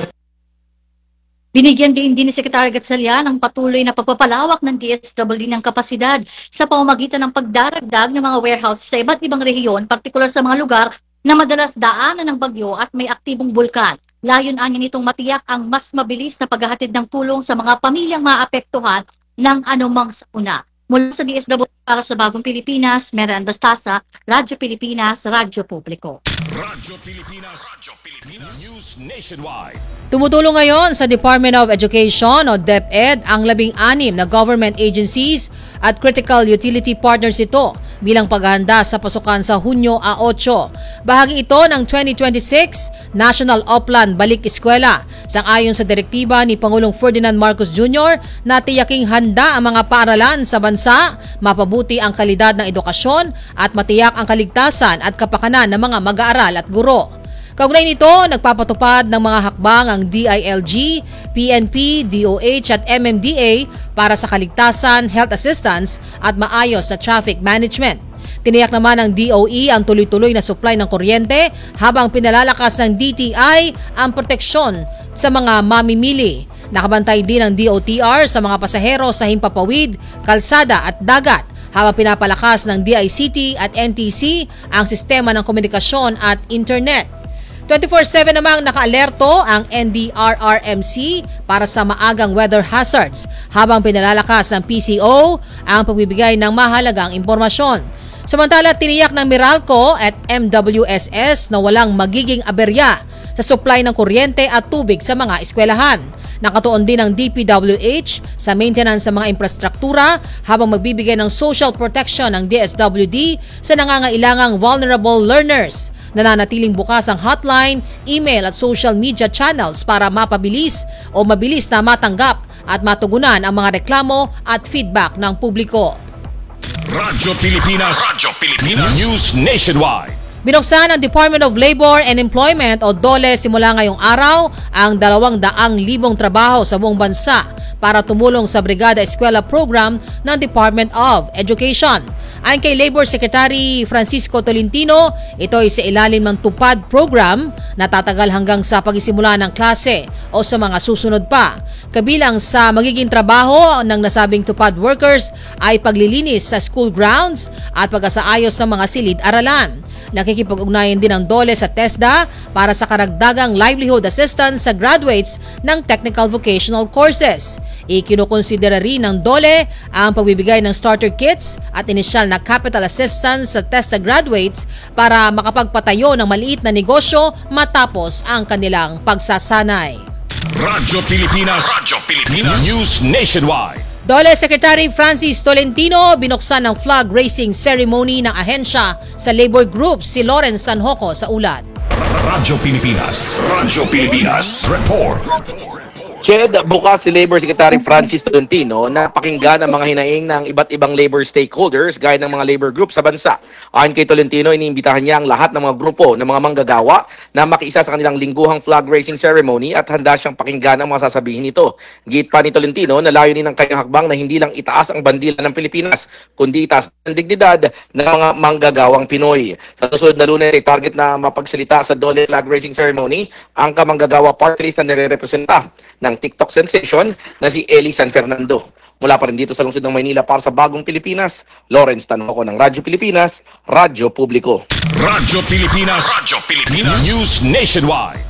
Binigyan din din ni Secretary Gatchalian ang patuloy na pagpapalawak ng D S W D ng kapasidad sa pamamagitan ng pagdaragdag ng mga warehouse sa iba't ibang rehiyon, partikular sa mga lugar na madalas daanan ng bagyo at may aktibong bulkan. Layon anya nitong matiyak ang mas mabilis na paghahatid ng tulong sa mga pamilyang maapektuhan ng anumang sakuna. Mula sa D S W D para sa Bagong Pilipinas, Meran Bastasa, Radyo Pilipinas, Radyo Publiko. Radyo Pilipinas, Radyo Pilipinas News Nationwide. Tumutulong ngayon sa Department of Education o DepEd ang labing anim na government agencies at critical utility partners ito bilang paghahanda sa pasukan sa Hunyo eight. Bahagi ito ng twenty twenty-six National Oplan Balik Eskwela. Sang-ayon sa direktiba ni Pangulong Ferdinand Marcos Junior na tiyaking handa ang mga paaralan sa bansa, mapabuti ang kalidad ng edukasyon at matiyak ang kaligtasan at kapakanan ng mga mag-aaral at guro. Kaugnay nito, nagpapatupad ng mga hakbang ang D I L G, P N P, D O H at M M D A para sa kaligtasan, health assistance at maayos sa traffic management. Tiniyak naman ng D O E ang tuloy-tuloy na supply ng kuryente habang pinalalakas ng D T I ang proteksyon sa mga mamimili. Nakabantay din ng D O T R sa mga pasahero sa himpapawid, kalsada at dagat habang pinapalakas ng D I C T at N T C ang sistema ng komunikasyon at internet. twenty-four seven namang nakaalerto ang N D R R M C para sa maagang weather hazards habang pinalalakas ng P C O ang pagbibigay ng mahalagang impormasyon. Samantala, tiniyak ng Meralco at M W S S na walang magiging aberya sa supply ng kuryente at tubig sa mga eskwelahan. Nakatuon din ang D P W H sa maintenance sa mga infrastruktura habang magbibigay ng social protection ng D S W D sa nangangailangang vulnerable learners. Nananatiling bukas ang hotline, email at social media channels para mapabilis o mabilis na matanggap at matugunan ang mga reklamo at feedback ng publiko. Radyo Pilipinas, Radyo Pilipinas News Nationwide. Binuksan ng Department of Labor and Employment o DOLE simula ngayong araw ang dalawang daang libong trabaho sa buong bansa para tumulong sa Brigada Eskwela Program ng Department of Education. Ayon kay Labor Secretary Francisco Tolentino, ito ay sa ilalim ng TUPAD program na tatagal hanggang sa pagsisimula ng klase o sa mga susunod pa. Kabilang sa magiging trabaho ng nasabing TUPAD workers ay paglilinis sa school grounds at pag-asaayos ng mga silid-aralan. Nakikipag-ugnayan din ang DOLE sa TESDA para sa karagdagang livelihood assistance sa graduates ng technical vocational courses. Ikinukonsidera rin ng DOLE ang pagbibigay ng starter kits at inisyal na capital assistance sa TESDA graduates para makapagpatayo ng maliit na negosyo matapos ang kanilang pagsasanay. Radyo Pilipinas, Radyo Pilipinas News Nationwide. DOLE Secretary Francis Tolentino binuksan ng flag raising ceremony ng ahensya sa labor group si Lawrence Sanjoco sa ulat. Radyo Pilipinas, Radyo Pilipinas Report. Ched, bukas si Labor Secretary Francis Tolentino na pakinggan ang mga hinaing ng iba't ibang labor stakeholders gaya ng mga labor group sa bansa. Ayon kay Tolentino, iniimbitahan niya ang lahat ng mga grupo ng mga manggagawa na makiisa sa kanilang lingguhang flag raising ceremony at handa siyang pakinggan ang mga sasabihin nito. Git pa ni Tolentino na layunin ng kanyang hakbang na hindi lang itaas ang bandila ng Pilipinas, kundi itaas ang dignidad ng mga manggagawang Pinoy. Sa susunod na Lunes ay target na mapagsalita sa DOLE flag raising ceremony ang kamanggagawa party list na nire-representa ng TikTok sensation na si Eli San Fernando. Mula pa rin dito sa lungsod ng Maynila para sa Bagong Pilipinas, Lawrence Tanoko ng Radyo Pilipinas, Radyo Publiko. Radyo Pilipinas, Radyo Pilipinas News Nationwide.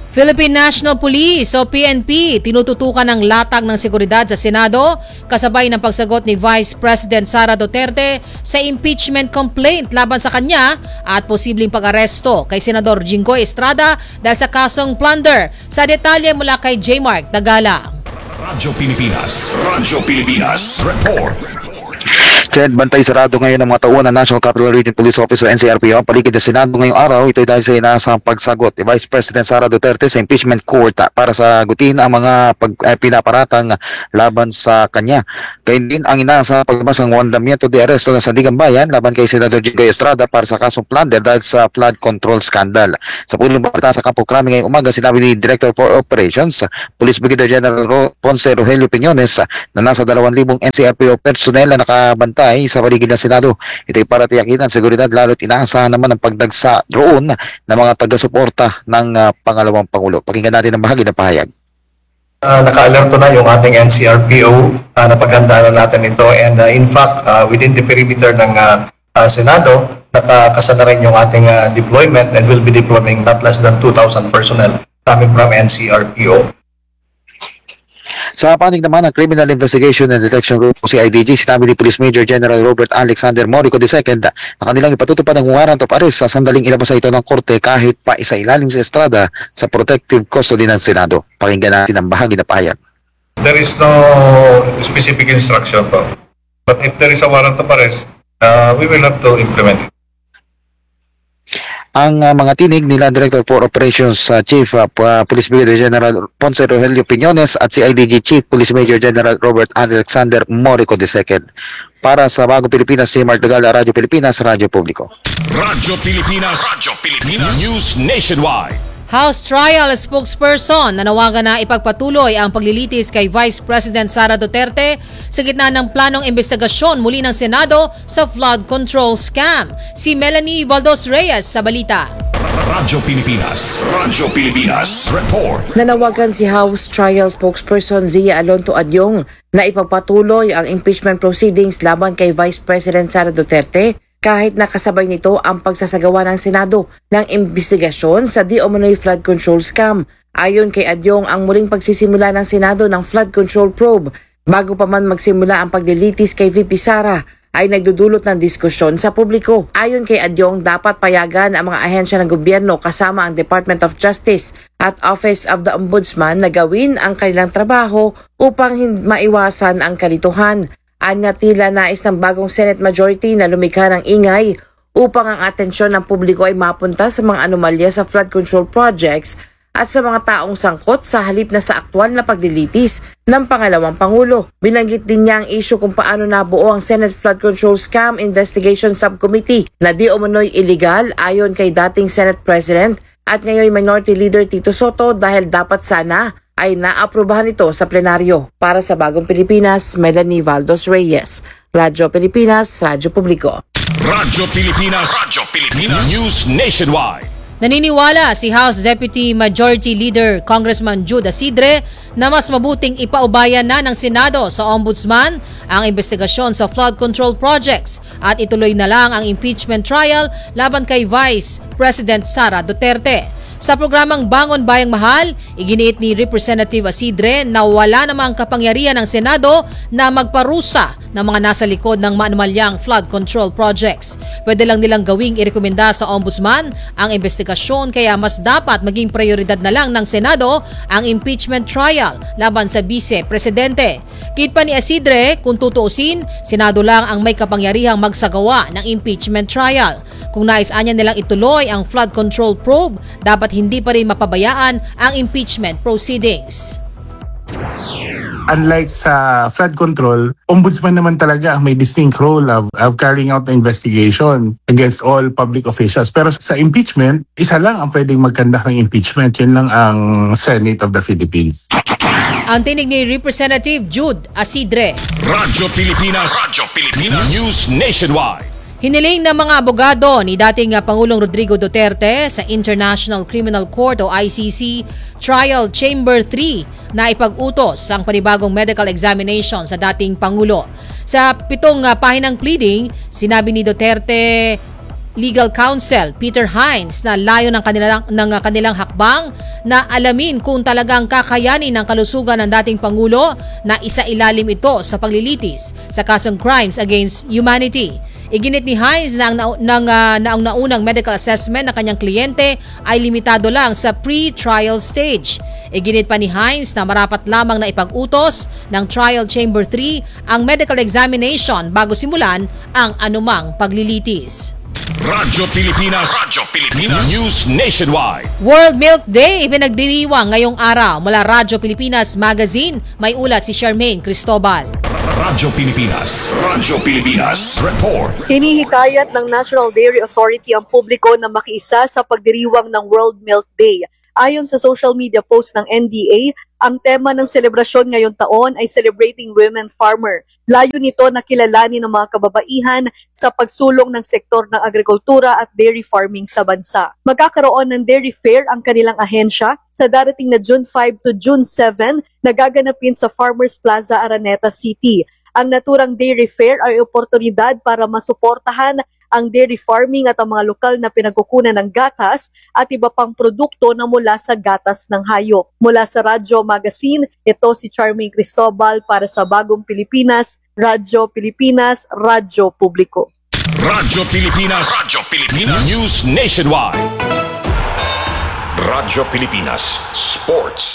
Philippine National Police o P N P tinututukan ng latag ng seguridad sa Senado kasabay ng pagsagot ni Vice President Sara Duterte sa impeachment complaint laban sa kanya at posibleng pag-aresto kay Senador Jinggoy Estrada dahil sa kasong plunder. Sa detalye mula kay J. Mark Dagala. Radyo Pilipinas. Radyo Pilipinas. Report. Chen, bantay sarado ngayon ng mga tauhan ng National Capital Region Police Office o N C R P O ang paligid ng Senado ngayong araw. Ito ay dahil sa inaasahang pagsagot ni Vice President Sara Duterte sa impeachment court para sagutin ang mga pag, eh, pinaparatang laban sa kanya. Gayun din ang inaasahang paglabas ng mandamiento de aresto ng Sandigan Bayan laban kay Senador Jinggoy Estrada para sa kasong plunder dahil sa flood control scandal. Sa pulong balita sa Campo Crame ngayong umaga, sinabi ni Director for Operations, Police Brigadier General Ro- Ponce Rogelio Piñones na nasa dalawang libong N C R P O personnel na nakabantay sa paligid ng Senado. Ito'y para tiyakin ang seguridad lalo't inaasahan naman ang pagdagsa roon ng mga taga-suporta ng uh, pangalawang Pangulo. Pakinggan natin ang bahagi ng pahayag. Uh, naka-alerto na yung ating N C R P O, uh, napaghandaan na natin ito, and uh, in fact, uh, within the perimeter ng uh, uh, Senado, nakakasa na rin yung ating uh, deployment and will be deploying not less than two thousand personnel coming from N C R P O. Sa panig naman ng Criminal Investigation and Detection Group o C I D G, sinabi ni Police Major General Robert Alexander Morico the second na kanilang ipatutupad ang warrant of arrest sa sandaling ilabas sa ito ng korte kahit pa isa ilalim sa Estrada sa protective custody ng Senado. Pakinggan natin ang bahagi na pahayag. There is no specific instruction po. But if there is a warrant of arrest, uh, we will have to implement it. Ang uh, mga tinig nila Director for Operations uh, Chief uh, Police Brigadier General Ponce Rogelio Piñones at C I D G Chief Police Major General Robert Alexander Morico the second. Para sa Bagong Pilipinas, si Mark Dagala, Radyo Pilipinas, Radyo Publiko. Radyo Pilipinas. Radyo Pilipinas. News Nationwide. House Trial spokesperson nanawagan na ipagpatuloy ang paglilitis kay Vice President Sara Duterte sa gitna ng planong investigasyon muli ng Senado sa flood control scam. Si Melanie Valdos Reyes sa balita. Radyo Pilipinas. Radyo Pilipinas. Report. Nanawagan si House Trial spokesperson Zia Alonto Adyong na ipagpatuloy ang impeachment proceedings laban kay Vice President Sara Duterte kahit nakasabay nito ang pagsasagawa ng Senado ng investigasyon sa di umano'y flood control scam. Ayon kay Adyong, ang muling pagsisimula ng Senado ng flood control probe bago pa man magsimula ang paglilitis kay V P Sara ay nagdudulot ng diskusyon sa publiko. Ayon kay Adyong, dapat payagan ang mga ahensya ng gobyerno kasama ang Department of Justice at Office of the Ombudsman na gawin ang kanilang trabaho upang maiwasan ang kalituhan. Anya tila nais ng bagong Senate majority na lumikha ng ingay upang ang atensyon ng publiko ay mapunta sa mga anomalya sa flood control projects at sa mga taong sangkot sa halip na sa aktwal na paglilitis ng pangalawang Pangulo. Binanggit din niya ang issue kung paano nabuo ang Senate Flood Control Scam Investigation Subcommittee na di umano'y illegal ayon kay dating Senate President at ngayon Minority Leader Tito Soto dahil dapat sana ay naaprubahan ito sa plenaryo. Para sa Bagong Pilipinas, Melanie Valdos Reyes, Radyo Pilipinas, Radyo Publiko. Radyo Pilipinas. Radyo Pilipinas. News Nationwide. Naniniwala si House Deputy Majority Leader Congressman Jude Asidre na mas mabuting ipaubayan na ng Senado sa Ombudsman ang investigasyon sa flood control projects at ituloy na lang ang impeachment trial laban kay Vice President Sara Duterte. Sa programang Bangon Bayang Mahal, iginiit ni Representative Asidre na wala namang kapangyarihan ng Senado na magparusa ng mga nasa likod ng maanumalyang flood control projects. Pwede lang nilang gawing irekomenda sa Ombudsman ang investigasyon kaya mas dapat maging prioridad na lang ng Senado ang impeachment trial laban sa Vice Presidente. Kit pa ni Asidre, kung tutuusin, Senado lang ang may kapangyarihang magsagawa ng impeachment trial. Kung nais anya nilang ituloy ang flood control probe, dapat hindi pa rin mapabayaan ang impeachment proceedings. Unlike sa flood control, ombudsman naman talaga may distinct role of, of carrying out the investigation against all public officials. Pero sa impeachment, isa lang ang pwedeng magkandak ng impeachment. Yun lang ang Senate of the Philippines. Ang tinig ni Representative Jude Asidre. Radyo Pilipinas. Radyo Pilipinas. News Nationwide. Hiniling ng mga abogado ni dating Pangulong Rodrigo Duterte sa International Criminal Court o I C C Trial Chamber three na ipag-utos ang panibagong medical examination sa dating Pangulo. Sa pitong pahinang pleading, sinabi ni Duterte Legal Counsel Peter Hines na layo ng kanilang, ng kanilang hakbang na alamin kung talagang kakayanin ng kalusugan ng dating Pangulo na isailalim ito sa paglilitis sa kasong crimes against humanity. Iginit ni Hines na ang, na, ng, uh, na ang naunang medical assessment ng kanyang kliyente ay limitado lang sa pre-trial stage. Iginit pa ni Hines na marapat lamang na ipag-utos ng Trial Chamber three ang medical examination bago simulan ang anumang paglilitis. Radyo Pilipinas, Radyo Pilipinas News Nationwide. World Milk Day ipinagdiriwang ngayong araw mula Radyo Pilipinas Magazine. May ulat si Charmaine Cristobal. Radyo Pilipinas, Radyo Pilipinas Report. Hinihikayat ng National Dairy Authority ang publiko na makiisa sa pagdiriwang ng World Milk Day. Ayon sa social media post ng N D A, ang tema ng selebrasyon ngayong taon ay Celebrating Women Farmer. Layo nito na kilalanin ng mga kababaihan sa pagsulong ng sektor ng agrikultura at dairy farming sa bansa. Magkakaroon ng dairy fair ang kanilang ahensya sa darating na June five to June seven na gaganapin sa Farmers Plaza, Araneta City. Ang naturang dairy fair ay oportunidad para masuportahan ang dairy farming at ang mga lokal na pinagkukunan ng gatas at iba pang produkto na mula sa gatas ng hayop. Mula sa Radyo Magazine, ito si Charmaine Cristobal para sa Bagong Pilipinas, Radyo Pilipinas, Radyo Publiko. Radyo Pilipinas, Radyo Pilipinas News Nationwide. Radyo Pilipinas Sports.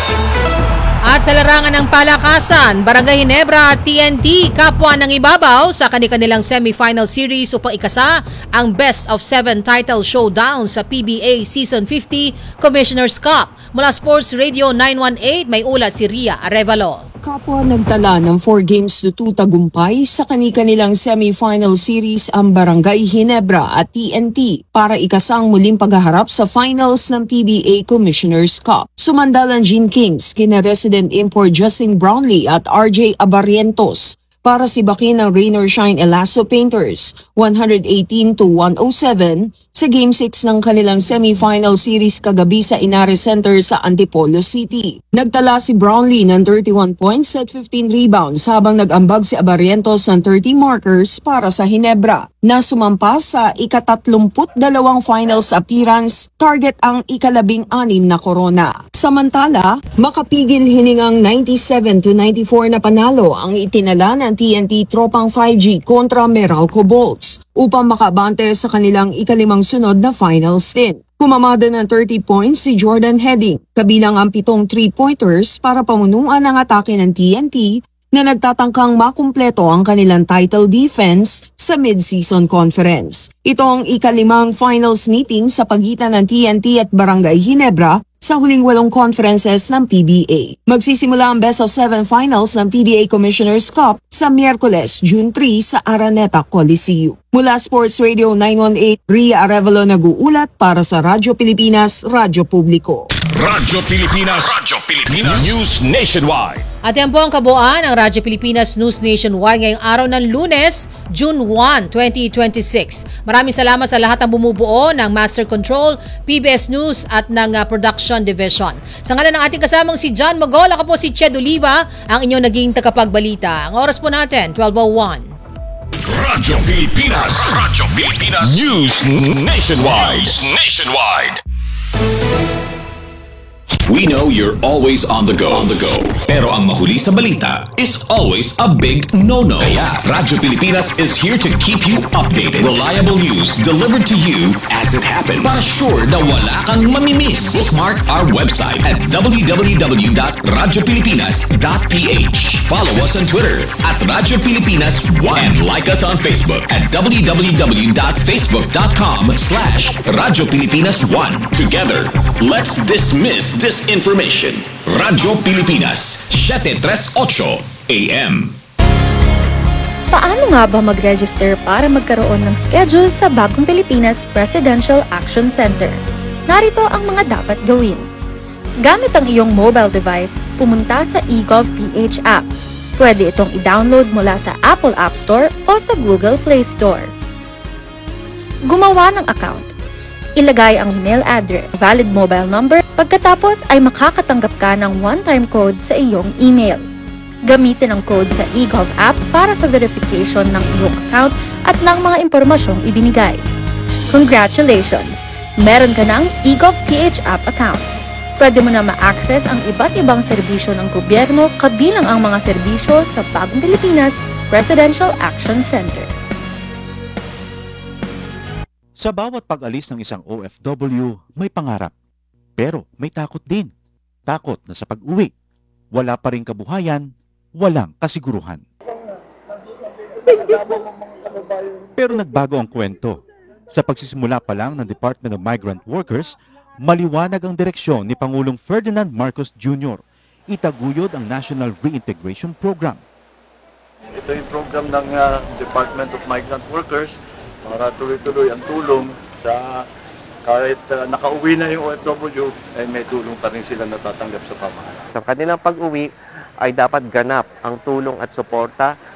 At sa larangan ng palakasan, Barangay Ginebra at T N T kapwa ng ibabaw sa kanilang semifinal series upang ikasa ang best of seven title showdown sa P B A Season fifty Commissioner's Cup. Mula Sports Radio nine one eight, may ulat si Ria Arevalo. Kapwa nagtala ng four games to two tagumpay sa kani-kanilang semi-final series ang Barangay Ginebra at T N T para ikasang muling paghaharap sa finals ng P B A Commissioner's Cup. Sumandalan Gene Kings, kina resident import Justin Brownlee at R J Abarrientos para sibakin ng Rain or Shine Elasto Painters one eighteen to one oh seven sa Game six ng kanilang semi-final series kagabi sa Inares Center sa Antipolo City. Nagtala si Brownlee ng thirty-one points at fifteen rebounds habang nag-ambag si Abarrientos ng thirty markers para sa Ginebra na sumampas sa ikatatlumput dalawang finals appearance, target ang ikalabing anim na korona. Samantala, makapigil hiningang ninety-seven to ninety-four na panalo ang itinala ng T N T Tropang five G kontra Meralco Bolts upang makabante sa kanilang ikalimang sunod na final stint. Pumamada ng thirty points si Jordan Heading, kabilang ang pitong three-pointers para pamunuan ang atake ng T N T na nagtatangkang makumpleto ang kanilang title defense sa mid-season conference. Ito ang ikalimang finals meeting sa pagitan ng T N T at Barangay Ginebra sa huling walong conferences ng P B A. Magsisimula ang best of seven finals ng P B A Commissioner's Cup sa Miyerkules, June three sa Araneta Coliseum. Mula Sports Radio nine one eight, Ria Arevalo nag-uulat para sa Radyo Pilipinas, Radyo Publiko. Radyo Pilipinas, Radyo Pilipinas News Nationwide. At yan po ang kabuuan ng Radyo Pilipinas News Nationwide ngayong araw ng Lunes, June first, twenty twenty-six. Maraming salamat sa lahat ng bumubuo ng Master Control, P B S News at ng uh, Production Division. Sa ngalan ng ating kasamang si John Mogol, ako po si Ched Oliva, ang inyong naging tagapagbalita. Ang oras po natin, twelve oh one. Radyo Pilipinas, Radyo Pilipinas News Nationwide. News Nationwide. We know you're always on the go. On the go. Pero ang mahuli sa balita is always a big no-no. Kaya Radyo Pilipinas is here to keep you updated. Reliable news delivered to you as it happens. Para sure na wala kang mamimiss. Bookmark our website at w w w dot radyo pilipinas dot p h. Follow us on Twitter at Radyo Pilipinas one and like us on Facebook at w w w dot facebook dot com slash Radyo Pilipinas one. Together, let's dismiss this information. Radyo Pilipinas, seven thirty-eight A M. Paano nga ba mag-register para magkaroon ng schedule sa Bagong Pilipinas Presidential Action Center? Narito ang mga dapat gawin. Gamit ang iyong mobile device, pumunta sa eGovPH app. Pwede itong i-download mula sa Apple App Store o sa Google Play Store. Gumawa ng account. Ilagay ang email address, valid mobile number, pagkatapos ay makakatanggap ka ng one-time code sa iyong email. Gamitin ang code sa eGov app para sa verification ng iyong account at ng mga impormasyong ibinigay. Congratulations! Meron ka ng eGovPH app account. Pwede mo na ma-access ang iba't ibang serbisyo ng gobyerno kabilang ang mga serbisyo sa Bagong Pilipinas Presidential Action Center. Sa bawat pag-alis ng isang O F W, may pangarap. Pero may takot din. Takot na sa pag-uwi, wala pa ring kabuhayan, walang kasiguruhan. Pero nagbago ang kwento. Sa pagsisimula pa lang ng Department of Migrant Workers, maliwanag ang direksyon ni Pangulong Ferdinand Marcos Junior Itaguyod ang National Reintegration Program. Ito yung program ng uh, Department of Migrant Workers para tuloy-tuloy ang tulong sa kahit uh, nakauwi na yung O F W, ay may tulong pa rin sila natatanggap sa pamahalaan. Sa kanilang pag-uwi ay dapat ganap ang tulong at suporta